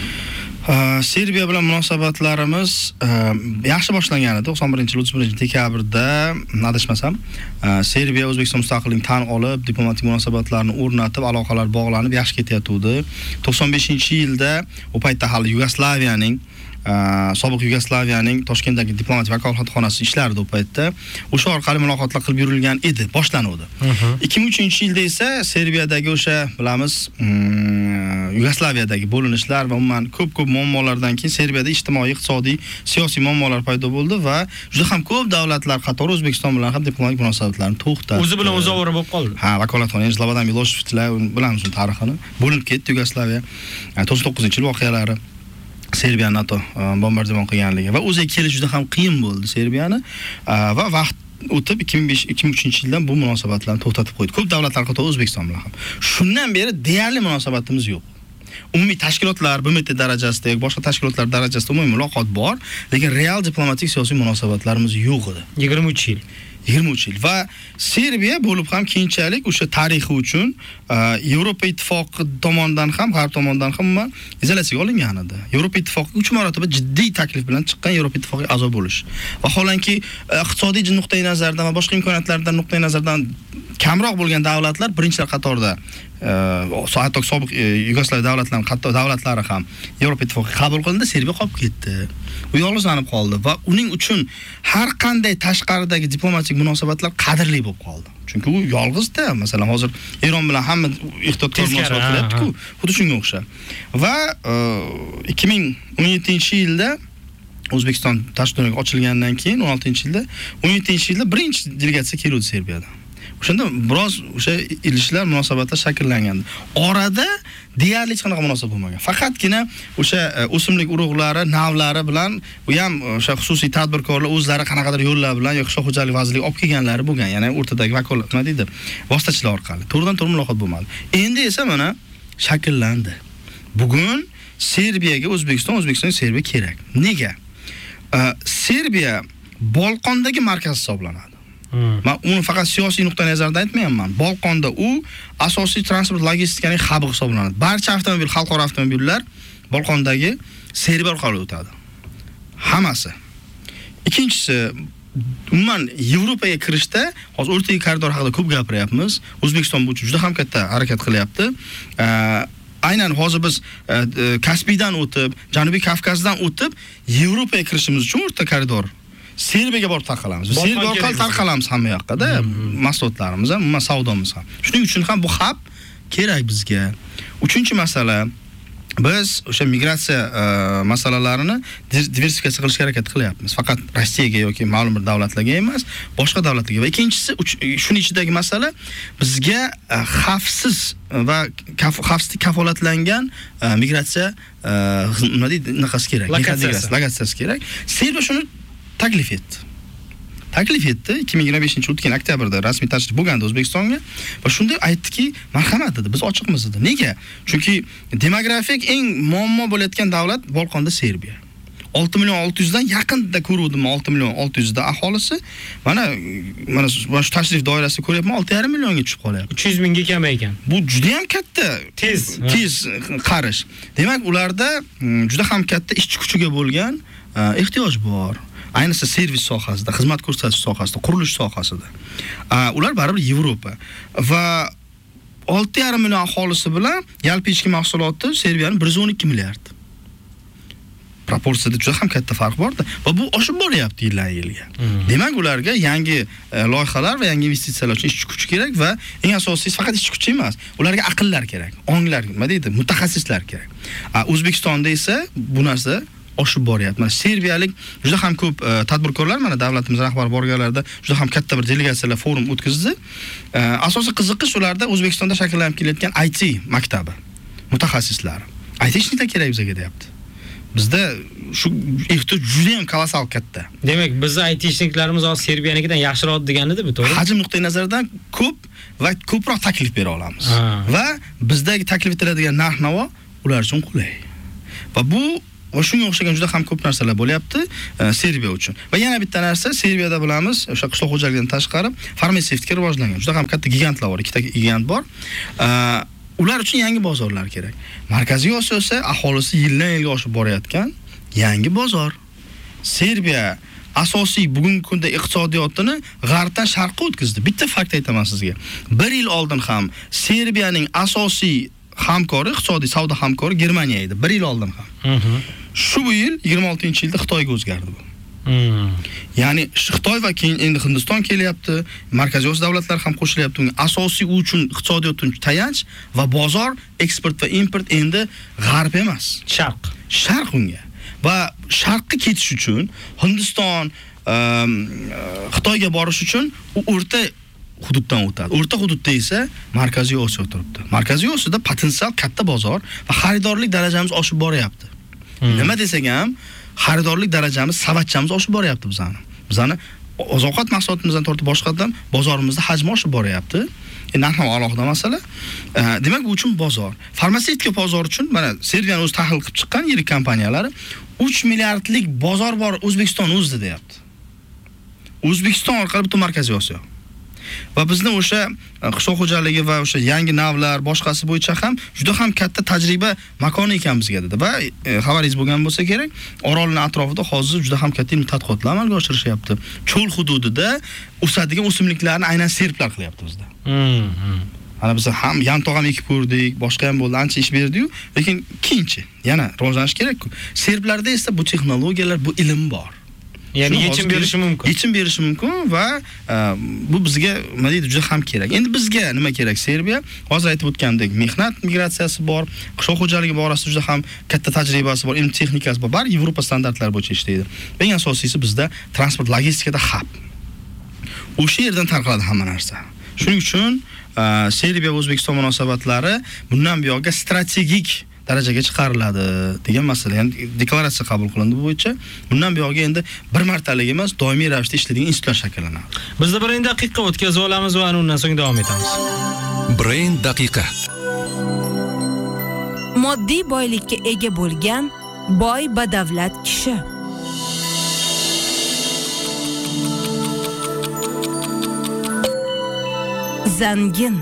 Serbiya bilan munosabatlarimiz yaxshi boshlangan edi. to'qson birinchi yil o'ttiz birinchi dekabrda, adashmasam, Serbiya O'zbekiston mustaqilligini tan olib, diplomatik munosabatlarni o'rnatib, aloqalar bog'lanib, yaxshi ketayotdi. to'qson beshinchi yilda u paytda hali Yugoslaviyaning sobiq Yugoslaviyaning Toshkentdagi diplomatik vakolatxonasi ishlardi u paytda. O'sha orqali muloqotlar qilib yurilgan edi, boshlanuvdi. ikki ming uchinchi yilda esa Serbiyadagi o'sha bilamiz, Yugoslaviyadagi bo'linishlar va umuman ko'p-ko'p muammolardan keyin Serbiyada ijtimoiy, iqtisodiy, siyosiy muammolar paydo bo'ldi va juda ham ko'p davlatlar qatori O'zbekiston bilan ham diplomatik munosabatlarni to'xtatdi. O'zi bilan o'zi ovora bo'lib qoldi. Ha, vakolatxona Slobodan Miloshevich bilamiz tarixini. Bo'linib ketdi Yugoslaviya. to'qson to'qqizinchi yil voqealari. Serbiya NATO bombardimon qilganligi va o'ziga kelish juda ham qiyin bo'ldi Serbiyani va vaqt o'tib ikki ming besh ikki ming uchinchi yildan bu munosabatlarni to'xtatib qo'ydi. Ko'p davlatlar qatori O'zbekiston bilan ham. Shundan beri deyarli munosabatimiz yo'q. umumiy tashkilotlar, B M T darajasida yoki boshqa tashkilotlar darajasida umumiy muloqot bor, lekin real diplomatik siyosiy munosabatlarimiz yo'q edi. yigirma uch yil. yigirma uch yil va Serbiya bo'lib ham keyinchalik o'sha tarixi uchun Yevropa ittifoqi tomonidan ham, G'arb tomonidan ham izolyatsiyaga olingan edi. Yevropa ittifoqiga uch marotaba jiddiy taklif bilan chiqqan Yevropa ittifoqiga a'zo bo'lish. Vaholanki iqtisodiy nuqtai nazardan va boshqa imkoniyatlardan nuqtai nazardan kamroq bo'lgan davlatlar birinchilar qatorida hatto sobiq Yugoslaviya davlatlarining hatto davlatlari ham Yevropa ittifoqiga qabul qilindi, Serbiya qolib ketdi. U yolg'izlanib qoldi va uning uchun har qanday tashqaridagi diplomatik munosabatlar qadrli bo'lib qoldi. Chunki u yolg'izda, masalan, hozir Eron bilan hamma ehtiyotkor munosabat qilyapti-ku, xuddi shunga o'xshab. Va ikki ming o'n yettinchi yilda O'zbekiston tashqi dunyoga ochilgandan keyin o'n oltinchi yilda, o'n yettinchi yilda birinchi delegatsiya keldi Serbiyadan. O'shanda biroz o'sha ilishlar, munosabatlar shakllangandi. Orada deyarli hech qanaqa munosabat bo'lmagan. Faqatgina o'sha o'simlik urug'lari, navlari bilan u ham o'sha xususiy tadbirkorlar o'zlari qanaqadir yo'llar bilan yoki qishloq xo'jaligi vazirligi olib kelganlari bo'lgan. Ya'ni o'rtadagi vakolat, nima deydi? Vositachilar orqali. To'g'ridan to'g'ri muloqot bo'lmadi. Endi esa mana shakllandi. Bugun Serbiyaga O'zbekiston, O'zbekistonga Serbiya kerak. Nega? Serbiya Bolqondagi markaz hisoblanadi. Men uni faqat siyosiy nuqtai nazardan aytmayapman. Bolqonda u asosiy transport logistikaning hubi hisoblanadi. Barcha avtomobil, xalqaro avtomobillar Bolqondagi Serbiya orqali o'tadi. Hammasi. Ikkinchisi, umuman Yevropaga kirishda hozir o'rtaga koridor haqida ko'p gapiryapmiz. O'zbekiston bu juda ham katta harakat qilyapti. Aynan hozir biz Kaspiydan o'tib, Janubiy Kavkazdan o'tib Yevropaga kirishimiz uchun o'rta koridor Serbiyaga borib tarqalamiz. Serbiya orqali tarqalamiz hamma yoqqa-da, mahsulotlarimiz ham, umuman savdomiz ham. Shuning uchun ham bu hub kerak bizga. Uchinchi masala, biz o'sha migratsiya masalalarini diversifikatsiya qilishga harakat qilyapmiz. Faqat Rossiyaga yoki ma'lum bir davlatlarga emas, boshqa davlatlarga. Va ikkinchisi, shuning ichidagi masala bizga xavfsiz va xavfsizlik kafolatlangan migratsiya nima deydi, naqas kerak, lokatsiyasi kerak. Serbiya shuni taklif etdi. Taklif etdi ikki ming yigirma beshinchi o'tgan oktyabrda rasmiy tashrif bo'lganda O'zbekistonga va shunda aytdiki, marhamat dedi, biz ochiqmiz dedi. Nega? Chunki demografik eng muammo bo'layotgan davlat Bolqonda Serbiya. olti million olti yuz dan yaqinda ko'ruvdim, olti million olti yuz da aholisi. Mana mana shu tashrif doirasida ko'ryapman, olti yarim millionga tushib qolyapti. uch yuz mingga kamaygan. Bu juda ham katta, tez, tez qarish. Demak, ularda juda ham katta ishchi kuchiga bo'lgan ehtiyoj bor. Ayniqsa servis sohasida, xizmat ko'rsatish sohasida, qurilish sohasida. Ular baribir Yevropa va olti yarim million aholisi bilan yalpi ichki mahsuloti Serbiyaning bir yuz o'n ikki milliard. Proporsiyada juda ham katta farq bor-da va bu oshib boryapti yildan-yilga. Demak, ularga yangi loyihalar va yangi investitsiyalar uchun ishchi kuch kerak va eng asosiysi faqat ishchi kuch emas, ularga aqllar kerak, onglar, nima deydi, mutaxassislar kerak. O'zbekistonda esa bu narsa oshib boryapti. Mana serbiyalik juda ham ko'p tadbirkorlar mana davlatimiz rahbari borganlarda juda ham katta bir delegatsiyalar forum o'tkazdi. Asosiy qiziqish ularda O'zbekistonda shakllanib kelayotgan I T maktabi mutaxassislari. I T ishchilar kerak bizga deyapti. Bizda shu ehtiyoj juda ham kolossal katta. Demak, bizning I T ishchilarimiz hozir Serbiyanikidan yaxshiroq deganida bu to'g'ri? Hajm nuqtai nazaridan ko'p va ko'proq taklif bera olamiz. Va bizdagi taklif etiladigan narx-navo ular uchun qulay. Va bu va shunga o'xshagan juda ham ko'p narsalar bo'lyapti Serbiya uchun. Va yana bitta narsa, Serbiyada bilamiz, o'sha qishloq xo'jaligidan tashqari farmatsevtika rivojlangan. Juda ham katta gigantlar bor, ikkita gigant bor. Ular uchun yangi bozorlar kerak. Markaziy Osiyo esa aholisi yildan-yilga oshib borayotgan yangi bozor. Serbiya asosiy bugungi kunda iqtisodiyotini g'arbdan sharqqa o'tkazdi. Bitta fakt aytaman sizga. bir yil oldin ham Serbiyaning asosiy hamkori, iqtisodiy savdo hamkori Germaniya edi. bir yil oldin ham. Shu bu yil yigirma oltinchi yilda Xitoyga o'zgardi bu. Ya'ni Xitoy va keyin endi Hindiston kelyapti, Markaziy Osiyo davlatlari ham qo'shilyapti. Unga asosiy uchun iqtisodiyot uchun tayanch va bozor, eksport va import endi g'arb emas, sharq. Sharq unga. Va sharqqa ketish uchun Hindiston, Xitoyga borish uchun u o'rta hududdan o'tadi. O'rta hududda esa Markaziy Osiyo turibdi. Markaziy Osiyoda potensial katta bozor va xaridorlik darajamiz oshib boryapti. Nima desak ham, xaridorlik darajamiz, savatchamiz oshib boryapti bizani. Bizani oziq-ovqat mahsulotimizdan tortib boshqadan bozorimizda hajmi oshib boryapti. narx alohida masala. Demak, bu uchun bozor. Farmatsevtika bozori uchun mana Serbiyani o'zi tahlil qilib chiqqan yirik kompaniyalari uch milliardlik bozor bor O'zbekiston o'zida deyapti. O'zbekiston orqali butun Markaziy Osiyo. Va bizni o'sha qishloq xo'jaligi va o'sha yangi navlar boshqasi bo'yicha ham juda ham katta tajriba makoni ekan bizga dedi. Va xabaringiz bo'lgan bo'lsa kerak, Orolning atrofida hozir juda ham katta tadqiqotlar amalga oshirishyapti. Cho'l hududida o'sadigan o'simliklarni aynan serblar qilyapti bizda. Hmm. Ana biz ham yantoq ham ekib ko'rdik, boshqa ham bo'ldi, ancha ish berdi-yu, lekin keyinchi yana rivojlanish kerak-ku. Serblarda esa bu texnologiyalar, bu ilm bor. Ya'ni yechim berishi mumkin. Yechim berishi mumkin va bu bizga nima deydi, juda ham kerak. Endi bizga nima kerak? Serbiya hozir aytib o'tgandek, mehnat migratsiyasi bor, qishloq xo'jaligi borasida juda ham katta tajribasi bor, ilm texnikasi bor, bar Yevropa standartlari bo'yicha ishlaydi. Eng asosiysi bizda transport logistikada hub. O'sha yerdan tarqaladi hamma narsa. Shuning uchun Serbiya va O'zbekiston munosabatlari bundan buyog'iga strategik darajaga chiqariladi degan masala. Ya'ni deklaratsiya qabul qilindi bu bo'yicha. Bundan buyog'iga endi bir martalik emas, doimiy ravishda ishlaydigan institutlar shakllanadi. Bizda bir daqiqa o'tkazib olamiz va undan so'ng davom etamiz. Brain daqiqa. Moddiy boylikka ega bo'lgan boy badavlat kishi. Zangin.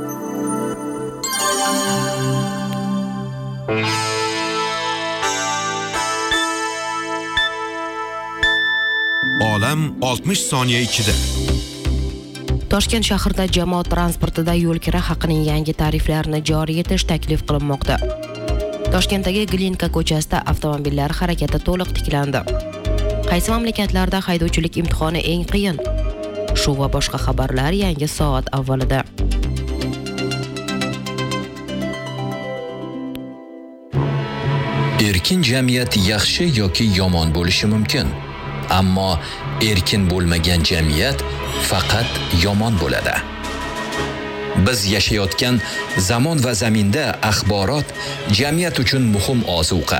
Olam oltmish soniya ichida. Toshkent shahrida jamoat transportida yo'l kira haqining yangi tariflarini joriy etish taklif qilinmoqda. Toshkentdagi Glinka ko'chasida avtomobillar harakati to'liq tiklandi. Qaysi mamlakatlarda haydovchilik imtihoni eng qiyin? Shu va boshqa xabarlar yangi soat avvalida. Erkin jamiyat yaxshi yoki yomon bo'lishi mumkin. Ammo erkin bo'lmagan jamiyat faqat yomon bo'ladi. Biz yashayotgan zamon va zaminda axborot jamiyat uchun muhim ozuqa.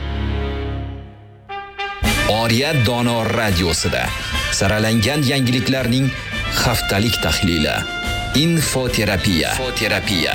Oriyat dono radiosida saralangan yangiliklarning haftalik tahlili. Infoterapiya. Infoterapiya.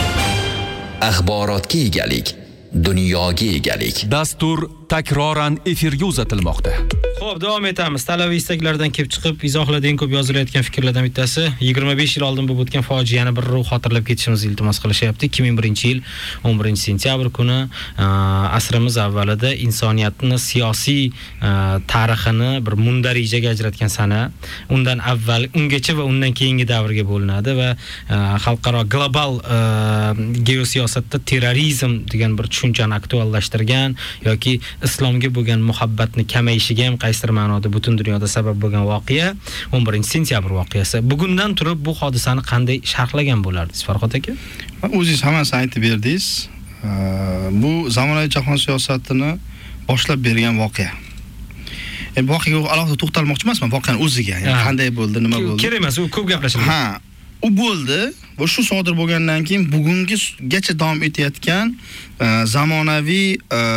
Axborotga egalik, dunyoga egalik. Dastur takroran efirga uzatilmoqda. Xo'p, davom etamiz. Talab va istaklardan kelib chiqib izohlardan ko'p yozilayotgan fikrlardan bittasi yigirma besh yil oldin bo'lib o'tgan fojiani bir ruh xotirlab ketishimizni iltimos qilishyapti. ikki ming birinchi yil o'n birinchi sentyabr kuni asrimiz avvalida insoniyatni siyosiy tarixini bir mundarijaga ajratgan sana, undan avval, ungacha va undan keyingi davrga bo'linadi va xalqaro global geosiyosatda terrorizm degan bir tushunchani aktuallashtirgan yoki islomga bo'lgan muhabbatni kamayishiga ham qaysidir ma'noda butun dunyoda sabab bo'lgan voqea o'n birinchi sentyabr voqeasi. Bugundan turib bu hodisani qanday sharhlagan bo'lardingiz, Farhod aka? O'zingiz hammasini aytib berdingiz. Bu zamonaviy jahon siyosatini boshlab bergan voqea. Endi voqeaga alohida to'xtalmoqchi emasman, voqeani o'ziga, ya'ni qanday bo'ldi, nima bo'ldi. Kerak emas, u ko'p gaplashiladi. Ha, u bo'ldi va shu sodir bo'lgandan keyin bugungacha davom etayotgan zamonaviy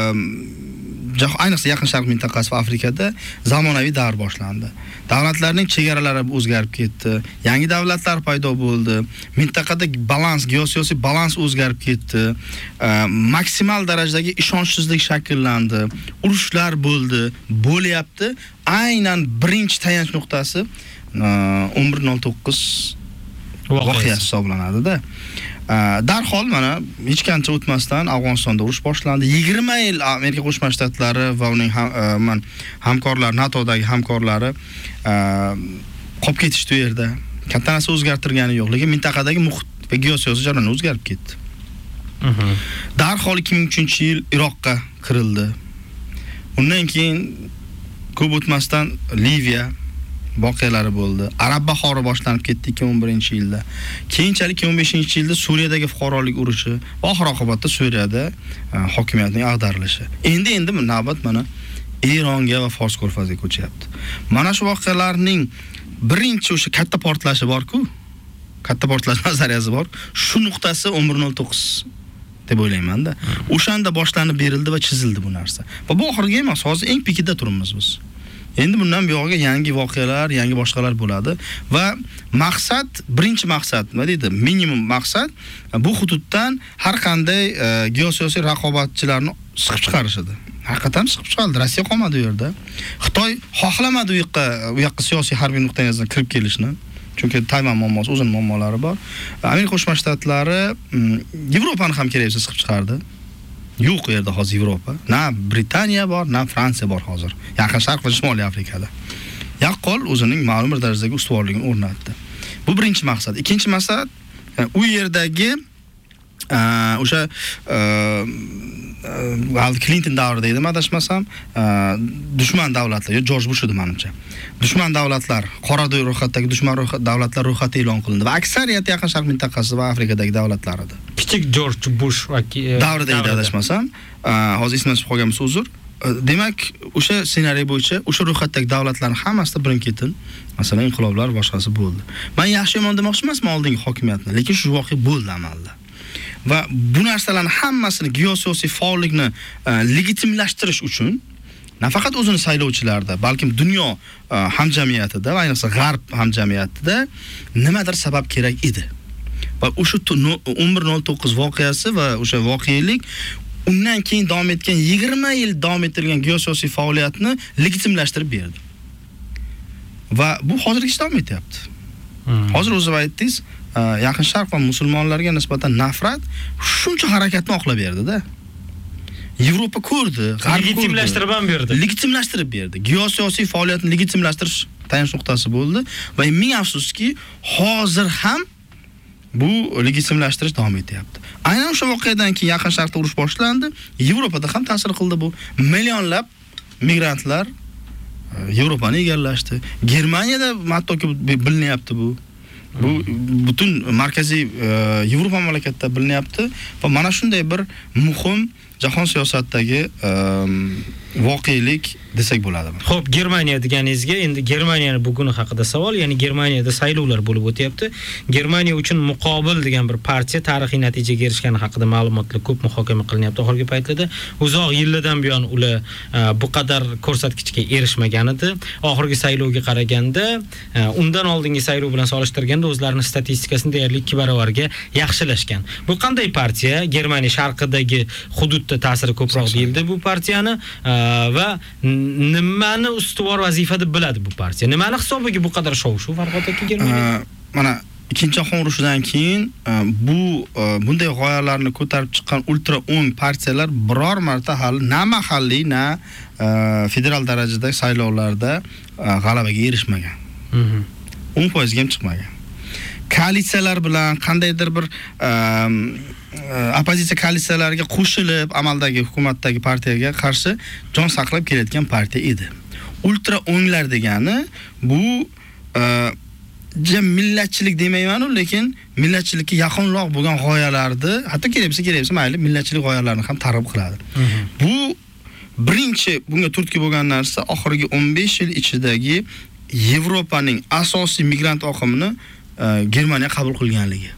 ayniqsa Yaqin Sharq mintaqasi va Afrikada zamonaviy davr boshlandi. Davlatlarning chegaralari o'zgarib ketdi. Yangi davlatlar paydo bo'ldi. Mintaqada balans, geosiyosiy balans o'zgarib ketdi. Maksimal darajadagi ishonchsizlik shakllandi. Urushlar bo'ldi, bo'lyapti. Aynan birinchi tayanch nuqtasi o'n bir nol to'qqiz voqeasi hisoblanadi-da. Darhol mana hech qancha o'tmasdan Afg'onistonda urush boshlandi. yigirma yil Amerika Qo'shma Shtatlari va uning ham, hamkorlari, NATOdagi hamkorlari qolib ketishdi u yerda. Katta narsa o'zgartirgani yo'q, lekin mintaqadagi muhit va geosiyosiy jarayon o'zgarib ketdi. Darhol ikki ming uchinchi yil Iroqqa kirildi. Undan keyin ko'p o'tmasdan Liviya voqealari bo'ldi. Arab bahori boshlanib ketdi ikki ming o'n birinchi yilda. Keyinchalik ikki ming o'n beshinchi yilda Suriyadagi fuqarolik urushi va oxir oqibatda Suriyada hokimiyatning ag'darilishi. Endi endi navbat mana Eronga va Fors ko'rfaziga ko'chyapti. Mana shu voqealarning birinchi o'sha katta portlashi bor-ku, katta portlash nazariyasi bor. Shu nuqtasi o'n bir nol to'qqiz deb o'ylayman-da. O'shanda boshlanib berildi va chizildi bu narsa. Va bu oxirgi emas, hozir eng pikida turibmiz biz. Endi bundan buyog'iga yangi voqealar, yangi boshqalar bo'ladi va maqsad, birinchi maqsad, nima deydi? Minimum maqsad bu hududdan har qanday geosiyosiy raqobatchilarni chiqib chiqarish edi. Haqiqatan chiqib chiqardi. Rossiya qolmadi u yerda. Xitoy xohlamadi u yoqqa, u yoqqa siyosiy harbiy nuqtai nazardan kirib kelishni. Chunki Tayvan muammosi, o'zining muammolari bor. Amerika Qo'shma Shtatlari Yevropani ham keraksa chiqib chiqardi. Yo'q u yerda hozir Yevropa. Na Britaniya bor, na Fransiya bor hozir. Yaqin Sharq va Shimoliy Afrikada. Yaqqol o'zining ma'lum bir darajadagi ustuvorligini o'rnatdi. Bu birinchi maqsad. Ikkinchi maqsad u yerdagi o'sha Clinton davrida edi, adashmasam, dushman davlatlar, yo George Bush edi menimcha. Dushman davlatlar, qora ro'yxatdagi dushman davlatlar ro'yxati e'lon qilindi va aksariyati Yaqin Sharq mintaqasi va Afrikadagi davlatlar edi. Kichik George Bush davrida edi, adashmasam. Hozir esimdan chiqib qolgan bo'lsa uzr. Demak, o'sha ssenariy bo'yicha o'sha ro'yxatdagi davlatlarning hammasida birin-ketin, masalan, inqiloblar boshqasi bo'ldi. Men yaxshi yomon demoqchi emasman oldingi hokimiyatni, lekin shu voqea bo'ldi amalda. Va bu narsalarning hammasini geosiyosiy faollikni legitimlashtirish uchun nafaqat o'zini saylovchilarda, balkim dunyo hamjamiyatida va ayniqsa g'arb hamjamiyatida nimadir sabab kerak edi. Va o'sha o'n bir nol to'qqiz voqeasi va o'sha voqelik undan keyin davom etgan yigirma yil davom ettirilgan geosiyosiy faoliyatni legitimlashtirib berdi. Va bu hozirgacha davom etyapti. Hozir o'zingiz aytdingiz, Yaqin Sharq va musulmonlarga nisbatan nafrat shuncha harakatni oqlab berdi-da. Yevropa ko'rdi, g'arb legitimlashtirib ham berdi. Legitimlashtirib berdi. Geosiyosiy faoliyatni legitimlashtirish tayanch nuqtasi bo'ldi va ming afsuski, hozir ham bu legitimlashtirish davom etyapti. Aynan o'sha voqeadan keyin Yaqin Sharqda urush boshlandi, Yevropada ham ta'sir qildi bu. Millionlab migrantlar Yevropani egallashdi. Germaniyada hattoki bilinyapti bu. Bu butun markaziy Yevropa mamlakatlarida bilinyapti va mana shunday bir muhim jahon siyosatidagi voqelik desak bo'ladi. Xo'p, Germaniya deganingizga endi Germaniyani buguni haqida savol, ya'ni Germaniyada saylovlar bo'lib o'tyapti. Germaniya uchun muqobil degan bir partiya tarixiy natijaga erishgani haqida ma'lumotlar ko'p muhokama qilinyapti oxirgi paytlarda. Uzoq yillardan buyon ular bu qadar ko'rsatkichga erishmagan edi. Oxirgi saylovga qaraganda, undan oldingi saylov bilan solishtirganda o'zlarining statistikasini deyarli ikki barobarga yaxshilashgan. Bu qanday partiya? Germaniya sharqidagi hududda ta'siri ko'proq deyildi bu partiyani va nimani ustuvor vazifa deb biladi bu partiya? Nimani hisobiga bu qadar shov-shuv Farhod aka Germaniya? Mana ikkinchi jahon urushidan keyin bu bunday g'oyalarni ko'tarib chiqqan ultra o'ng partiyalar biror marta hali na mahalliy, na federal darajadagi saylovlarda g'alabaga erishmagan. o'n foiz ga ham chiqmagan. Koalitsiyalar bilan qandaydir bir opozitsiya koalitsiyalariga qo'shilib amaldagi hukumatdagi partiyaga qarshi jon saqlab kelayotgan partiya edi. Ultra o'nglar degani bu jam millatchilik demayman, lekin millatchilikka yaqinroq bo'lgan g'oyalarni, hatto keraksa keraksa mayli millatchilik g'oyalarini ham targ'ib qiladi. Bu birinchi bunga turtki bo'lgan narsa oxirgi o'n besh yil ichidagi Yevropaning asosiy migrant oqimini Germaniya qabul qilganligi.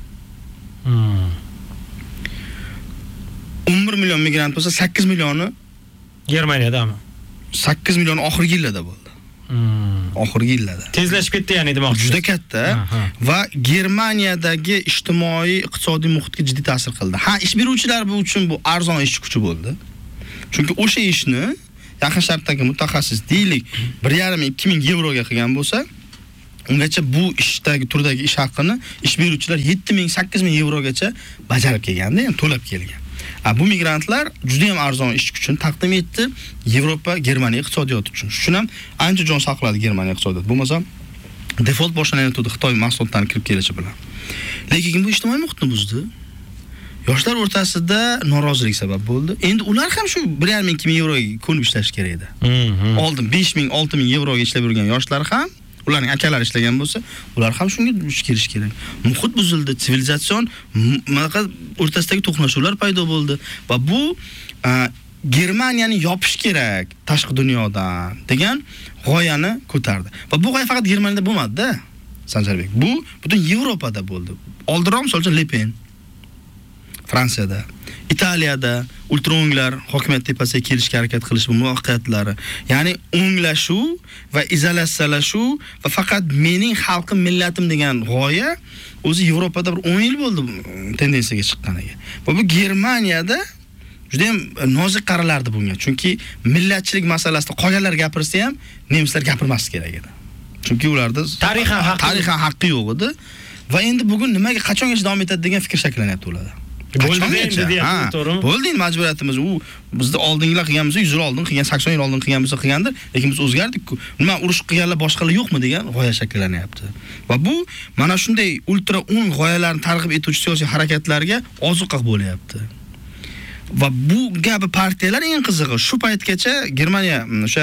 o'n bir million migrant bo'lsa, sakkiz millioni Germaniyadami? sakkiz million oxirgi yillarda bo'ldi. Oxirgi yillarda. Tezlashib ketdi, ya'ni demoqchi. Juda katta va Germaniyadagi ijtimoiy iqtisodiy muhitga jiddiy ta'sir qildi. Ha, ish beruvchilar bu uchun bu arzon ishchi kuchi bo'ldi. Chunki o'sha ishni Yaqin Sharqdagi mutaxassis deylik bir yarim ikki ming yevroga qilgan bo'lsa, ungacha bu ishdagi turdagi ish haqini ish beruvchilar yetti ming sakkiz ming yevrogacha bajarib kelganda, ya'ni to'lab kelgan. A bu migrantlar juda ham arzon ish kuchini taqdim etdi Yevropa Germaniya iqtisodiyoti uchun. Shuning ham ancha jon saqladi Germaniya iqtisodiyoti. Bo'lmasa default boshlanayotdi Xitoy mahsulotlarining kirib kelishi bilan. Lekin bu ijtimoiy muhitni buzdi. Yoshlar o'rtasida norozilik sabab bo'ldi. Endi ular ham shu bir yarim ikki ming yevroga ko'nib ishlash kerak edi. Oldin besh ming olti ming yevroga ishlab yurgan yoshlar ham, ularning akalari ishlagan bo'lsa, ular ham shunga duch kelish kerak. Muhit buzildi, sivilizatsion manaqa o'rtasidagi to'qnashuvlar paydo bo'ldi va bu Germaniyani yopish kerak tashqi dunyodan degan g'oyani ko'tardi. Va bu g'oya faqat Germaniyada bo'lmadi-da, Sanjarbek. Bu butun Yevropada bo'ldi. Oldinroq misol uchun Le Pen, Fransiyada, Italiyada ultrao'nglar hokimiyat tepasiga kelishga harakat qilish bu muvaffaqiyatlari, ya'ni o'nglashuv va izolyatsiyalashuv va faqat mening xalqim, millatim degan g'oya o'zi Yevropada bir o'n yil bo'ldi tendensiyaga chiqqaniga. Va bu Germaniyada juda ham nozik qaralardi bunga. Chunki millatchilik masalasida qolganlar gapirsa ham nemislar gapirmasi kerak edi. Chunki ularda tarixan haqqi tarixan haqqi yo'q edi. Va endi bugun nimaga qachongacha davom etadi degan fikr shakllanyapti ularda. Bo'ldi endi deyapti, to'g'rimi? Bo'ldi, majburiyatimiz u bizda oldingilar qilganimiz, yuz yil oldin qilgan, sakson yil oldin qilganimiz qilgandir, lekin biz o'zgardik-ku. Nima urush qilganlar boshqalar yo'qmi degan g'oya shakllanyapti. Va bu mana shunday ultra o'ng g'oyalarni targ'ib etuvchi siyosiy harakatlarga ozuqa bo'lyapti. Va bu gapi partiyalar eng qizig'i shu paytgacha Germaniya o'sha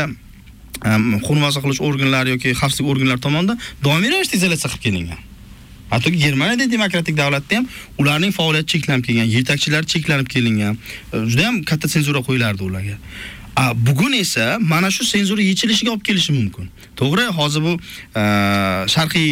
hukumat qilish organlari yoki xavfsizlik organlari tomonidan doimiy ravishda izolyatsiya qilib kelingan. Hatto Germaniyada demokratik davlatda ham ularning faoliyati cheklanib kelgan, yetakchilari cheklanib kelingan. Juda ham katta senzura qo'yilardi ularga. A bugun esa mana shu senzura yechilishiga olib kelishi mumkin. To'g'ri, hozir bu sharqiy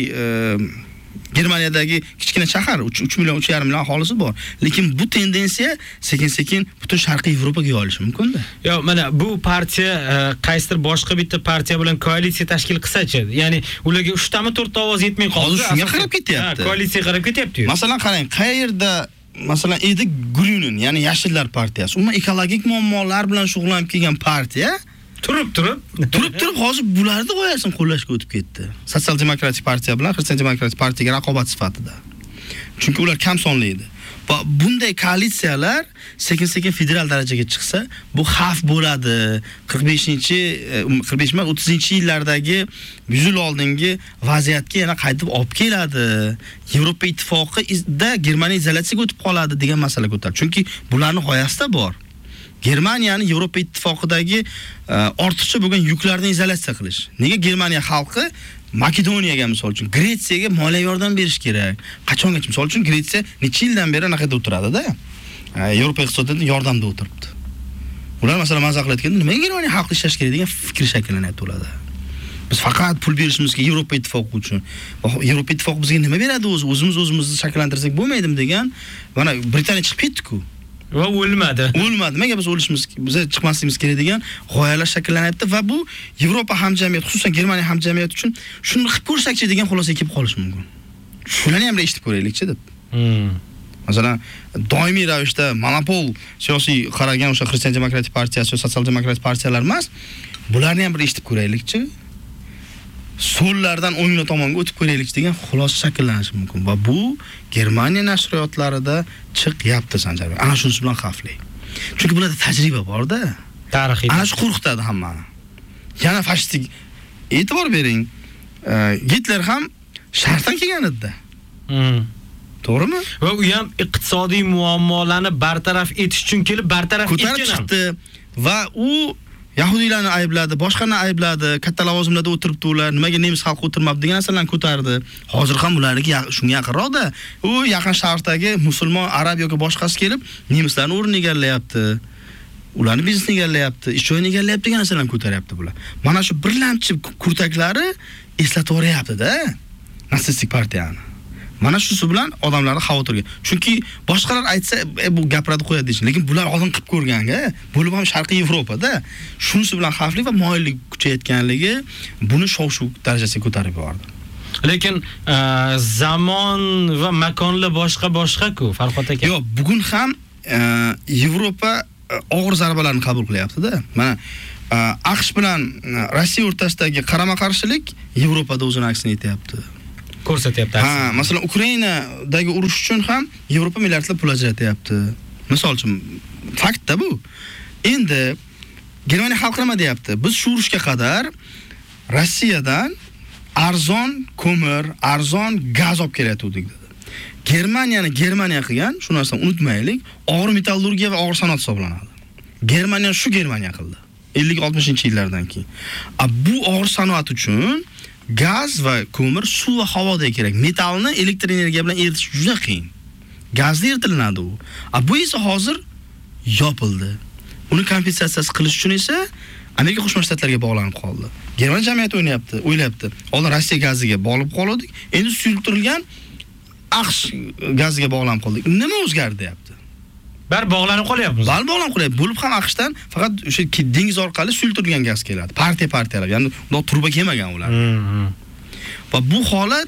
Germaniyadagi kichkina shahar uch million uch yarim million aholisi bor. Lekin bu tendensiya sekin-sekin butun sharqiy Yevropaga yoyilishi mumkin-da. Yo, mana bu partiya qaysidir boshqa bitta partiya bilan koalitsiya tashkil qilsa-chi, ya'ni ularga uch tami to'rt ovoz yetmay qoldi. Hozir shunga qarab ketyapti. Ha, koalitsiya qarab ketyapti. Masalan, qarang, qayerda masalan edi Grünen, ya'ni Yashillar partiyasi, umuman ekologik muammolar bilan shug'ullanib kelgan partiya turib turib turib turib hozir bularni g'oyasini qo'llashga o'tib ketdi. Sotsial demokratik partiya bilan Xristian demokratik partiyaga raqobat sifatida. Chunki ular kam sonli edi. Va bunday koalitsiyalar sekin-sekin federal darajaga chiqsa, bu xavf bo'ladi. qirq beshinchi qirq besh emas, o'ttizinchi yillardagi yuz yil oldingi vaziyatga yana qaytib olib keladi. Yevropa ittifoqida Germaniya izolyatsiyaga o'tib qoladi degan masala ko'tarildi. Chunki bularning g'oyasida bor. Germaniyani Yevropa ittifoqidagi ortiqcha bo'lgan yuklarni izolyatsiya qilish. Nega Germaniya xalqi Makedoniyaga misol uchun, Gretsiyaga moliyaviy yordam berish kerak? Qachongacha? Misol uchun Gretsiya necha yildan beri anaqada o'tiradi-da. Yevropa iqtisodiyotida yordamda o'tiribdi. Ular masalan mazza qilayotganda nimaga Germaniya xalqi ishlash kerak degan fikr shakllanyapti ularda. Biz faqat pul berishimiz kerak Yevropa ittifoqi uchun. Yevropa ittifoqi bizga nima beradi o'zi? O'zimiz o'zimizni shakllantirsak bo'lmaydimi degan. Mana Britaniya chiqib ketdi-ku. Va o'lmadi. O'lmadi. Nimaga biz o'lishimiz, biz chiqmasligimiz kerak degan g'oyalar shakllanyapti va bu Yevropa hamjamiyati, xususan Germaniya hamjamiyati uchun shuni qilib ko'rsakchi degan xulosaga kelib qolish mumkin. Shularni ham eshitib ko'raylikchi deb. Hmm. Masalan, doimiy ravishda monopol siyosiy qaragan o'sha Xristian demokratik partiyasi, sotsial demokratik partiyalar emas, bularni ham bir eshitib ko'raylikchi. So'llardan o'nglar tomonga o'tib ko'raylik degan xulosa shakllanishi mumkin. Va bu Germaniya nashriyotlarida chiqyapti Sanjarbek. Ana shunisi bilan xavfli. Chunki bularda tajriba bor-da. Tarixiy. Ana shu qo'rqitadi hammani. Yana fashistik e'tibor bering. Hitler ham shartdan kelgan edi-da. Hmm. To'g'rimi? Va u ham iqtisodiy muammolarni bartaraf etish uchun kelib bartaraf etgan chiqdi va u Yahudiylarni aybladi, boshqani aybladi, katta lavozimlarda o'tiribdi ular, nimaga nemis xalqi o'tirmabdi degan narsalarni ko'tardi. Hozir ham ularga shunga yaqinroqda. U yaqin sharqdagi musulmon, arab yoki boshqasi kelib, nemislarning o'rnini egallayapti. Ularni biznesni egallayapti, ish joyini egallayapti degan narsalarni ko'taryapti bular. Mana shu birlamchi kurtaklari eslatib o'ryapti-da natsistik partiyani. Mana shusi bilan odamlarni xavotirga. Chunki boshqalar aytsa, e, bu gapiradi qo'yadi deydi. Lekin bular oldin qilib ko'rganga, bo'lib ham Sharqiy Yevropada shunisi bilan xavfli va moyillik kuchayotganligi buni shov-shuv darajasiga ko'tarib yubordi. Lekin zamon va makonlar boshqa-boshqa-ku, Farhod aka. Yo'q, bugun ham Yevropa og'ir zarbalarni qabul qilyapti-da. Mana AQSh bilan Rossiya o'rtasidagi qarama-qarshilik Yevropada o'zini aksini etyapti. Ko'rsatyapti. Ha, masalan, Ukrainadagi urush uchun ham Yevropa millatlar pul ajratyapti. Misol uchun, faktda bu. Endi Germaniya xalqi nima deyapti? Biz shu urushga qadar Rossiyadan arzon ko'mir, arzon gaz olib kelayotgandik dedi. Germaniyani Germaniya qilgan, shu narsani unutmaylik, og'ir metallurgiya va og'ir sanoat hisoblanadi. Germaniya shu Germaniya qildi. ellik oltmishinchi yillardan keyin. A bu og'ir sanoat uchun gaz va ko'mir, suv va havoda kerak. Metallni elektr energiya bilan eritish juda qiyin. Gazda eritilinadi u. A bu esa hozir yopildi. Uni kompensatsiyasi qilish uchun esa Amerika Qo'shma Shtatlariga bog'lanib qoldi. Germaniya jamiyati o'ynayapti, o'ylabdi. Oldin Rossiya gaziga bog'lib qoldik, endi suyultirilgan AQSh gaziga bog'lanib qoldik. Nima o'zgardi deyapti? Bar bog'lanib qolyapmiz. Bal bog'lanib qolyapti. Bo'lib ham AQShdan faqat o'sha dengiz orqali suyultirilgan gaz keladi. Partiya-partiyalar, ya'ni unda turba kelmagan ular. Va bu holat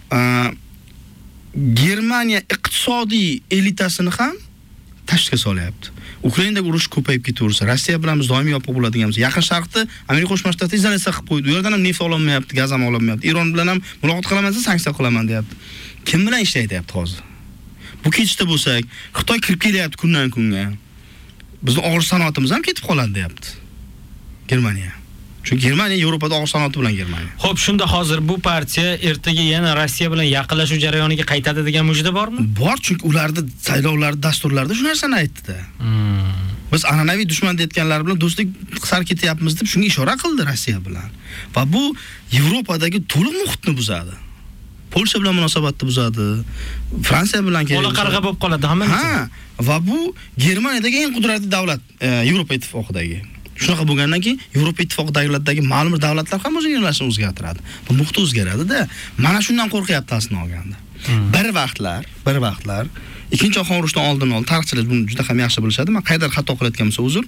Germaniya iqtisodiy elitasini ham tashga solyapti. Ukrainadagi urush ko'payib ketaversa, Rossiya bilan biz doimiy yopiq bo'ladiganmiz. Yaqin Sharqda Amerika Qo'shma Shtatlari izolyatsiya qilib qo'ydi. U yerdan ham neft ololmayapti, gaz ham ololmayapti. Eron bilan ham muloqot qilaman desa, sanksiya qilaman deyapti. Kim bilan ishlayapti hozir? Bu ketishda bo'lsak, Xitoy kirib kelyapti kundan kunga. Bizning og'ir sanoatimiz ham ketib qoladi deyapti. Germaniya. Chunki Germaniya Yevropada og'ir sanoati bilan Germaniya. Xo'p, shunda hozir bu partiya ertaga yana Rossiya bilan yaqinlashuv jarayoniga qaytadi degan mujda bormi? Bor, chunki ularda saylovlar dasturlarida shu narsani aytdi-da. Biz an'anaviy dushman deyotganlar bilan do'stlik sar ketyapmiz deb shunga ishora qildi Rossiya bilan. Va bu Yevropadagi to'liq muhitni buzadi. Polsha bilan munosabatni buzadi. Fransiya bilan kerak. Ola qarg'a bo'lib qoladi hammasi. Ha, va bu Germaniyadagi eng qudratli davlat, Yevropa ittifoqidagi. Shunaqa bo'lgandan keyin Yevropa ittifoqi davlatlaridagi ma'lum davlatlar ham o'zining yo'nalishini o'zgartiradi. Bu muhit o'zgaradi-da. Mana shundan qo'rqyapti aslida olganda. Bir vaqtlar, bir vaqtlar Ikkinchi jahon urushidan oldin oldin tarixchilar buni juda ham yaxshi bilishadi. Men qaydir xato qilayotgan bo'lsa uzr.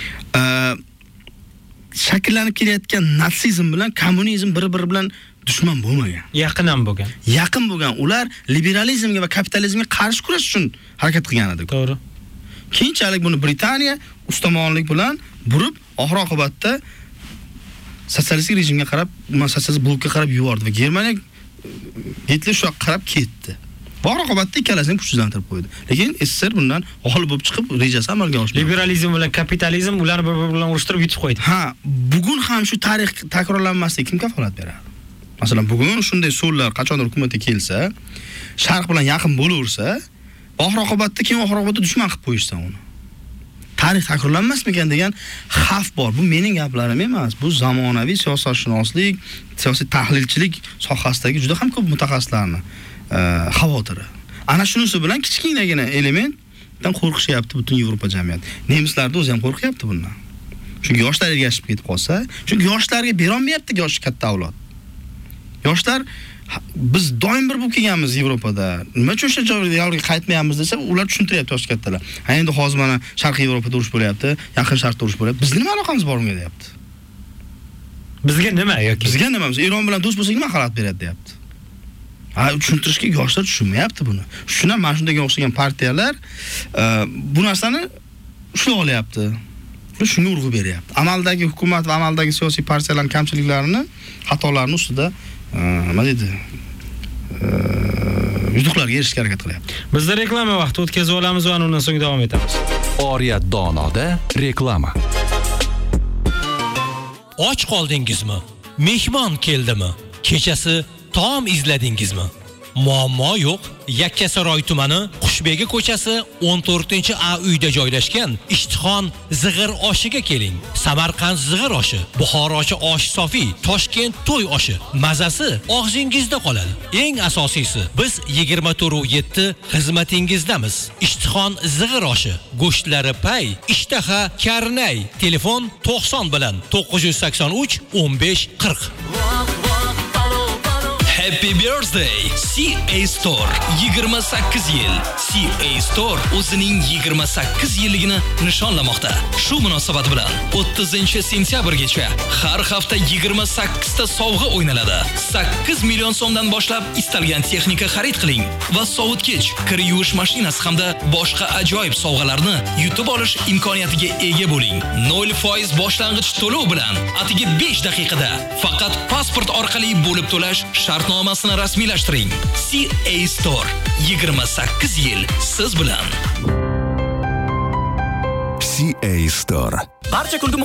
Shakllanib kelayotgan natsizm bilan kommunizm bir-biri bilan dushman bo'lmagan. Yaqin ham bo'lgan. Yaqin bo'lgan. Ular liberalizmga va kapitalizmga qarshi kurash uchun harakat qilgan edi. To'g'ri. Keyinchalik buni Britaniya ustamonlik bilan burib, oxir oqibatda sotsialistik rejimga qarab, sotsialist blokka qarab yubordi va Germaniya Hitler shu qarab ketdi. Oxir oqibatda ikkalasini kuchsizlantirib qo'ydi. Lekin S S R bundan g'olib bo'lib chiqib, rejasi amalga oshmadi. Liberalizm bilan kapitalizm ularni bir-biri bilan urushtirib yutib qo'ydi. Ha, bugun ham shu tarix takrorlanmasligiga kim kafolat beradi? Masalan, bugun shunday so'llar qachondir hukumatga kelsa, Sharq bilan yaqin bo'laversa, oxir oqibatda kim oxir oqibatda dushman qilib qo'yishsa uni. Tarix takrorlanmasmikan degan xavf bor. Bu mening gaplarim emas. Bu zamonaviy siyosatshunoslik, siyosiy tahlilchilik sohasidagi juda ham ko'p mutaxassislarni xavotiri. Ana shunisi bilan kichkinagina elementdan qo'rqishyapti butun Yevropa jamiyati. Nemislarda o'zi ham qo'rqyapti bundan. Chunki yoshlar ergashib ketib qolsa, chunki yoshlarga berolmayapti yosh katta avlod. Yoshlar biz doim bir bo'lib kelganmiz Yevropada. Nima uchun o'sha joyga qaytmayapmiz desa, ular tushuntiryapti yosh kattalar. Ha endi hozir mana Sharqiy Yevropada urush bo'lyapti, Yaqin Sharqda urush bo'lyapti. Bizning nima aloqamiz bor unga deyapti. Bizga nima yoki? Bizga nima? Eron bilan do'st bo'lsak nima xalaqit beradi deyapti. Ha, tushuntirishga yoshlar tushunmayapti buni. Shuna mana shunga o'xshagan partiyalar bu narsani ushlab olyapti. Shunga urg'u beryapti. Amaldagi hukumat va amaldagi siyosiy partiyalarning kamchiliklarini, xatolarini ustida nima deydi? yutuqlarga erishishga harakat qilyapti. Bizda reklama vaqti o'tkazib olamiz va undan so'ng davom etamiz. Oriyat donoda reklama. Och qoldingizmi? Mehmon keldimi? Kechasi taom izladingizmi? Muammo yo'q. Yakkasaroy tumani Qushbegi ko'chasi o'n to'rtinchi A uyda joylashgan Ishtixon zig'ir oshiga keling. Samarqand zig'ir oshi, Buxorochi osh sofi, Toshkent to'y oshi. Mazasi og'zingizda qoladi. Eng asosiysi, biz yigirma to'rt yetti xizmatingizdamiz. Ishtixon zig'ir oshi, go'shtlari pay, ishtaha karnay. Telefon to'qson bilan to'qqiz yuz sakson uch o'n besh qirq. Happy birthday C A Store yigirma sakkiz yil. C A Store o'zining yigirma sakkiz yilligini nishonlamoqda. Shu munosabat bilan o'ttizinchi sentyabrgacha har hafta yigirma sakkiz ta sovg'a o'ynaladi. sakkiz million so'mdan boshlab istalgan texnika xarid qiling va sovutgich, kir yuvish mashinasi hamda boshqa ajoyib sovg'alarni yutib olish imkoniyatiga ega bo'ling. nol foiz boshlang'ich to'lov bilan atigi besh daqiqada faqat pasport orqali bo'lib to'lash shartnomasini rasmiylashtiring. C A Store yigirma sakkiz yil siz bilan. C A Store. Barcha kulgi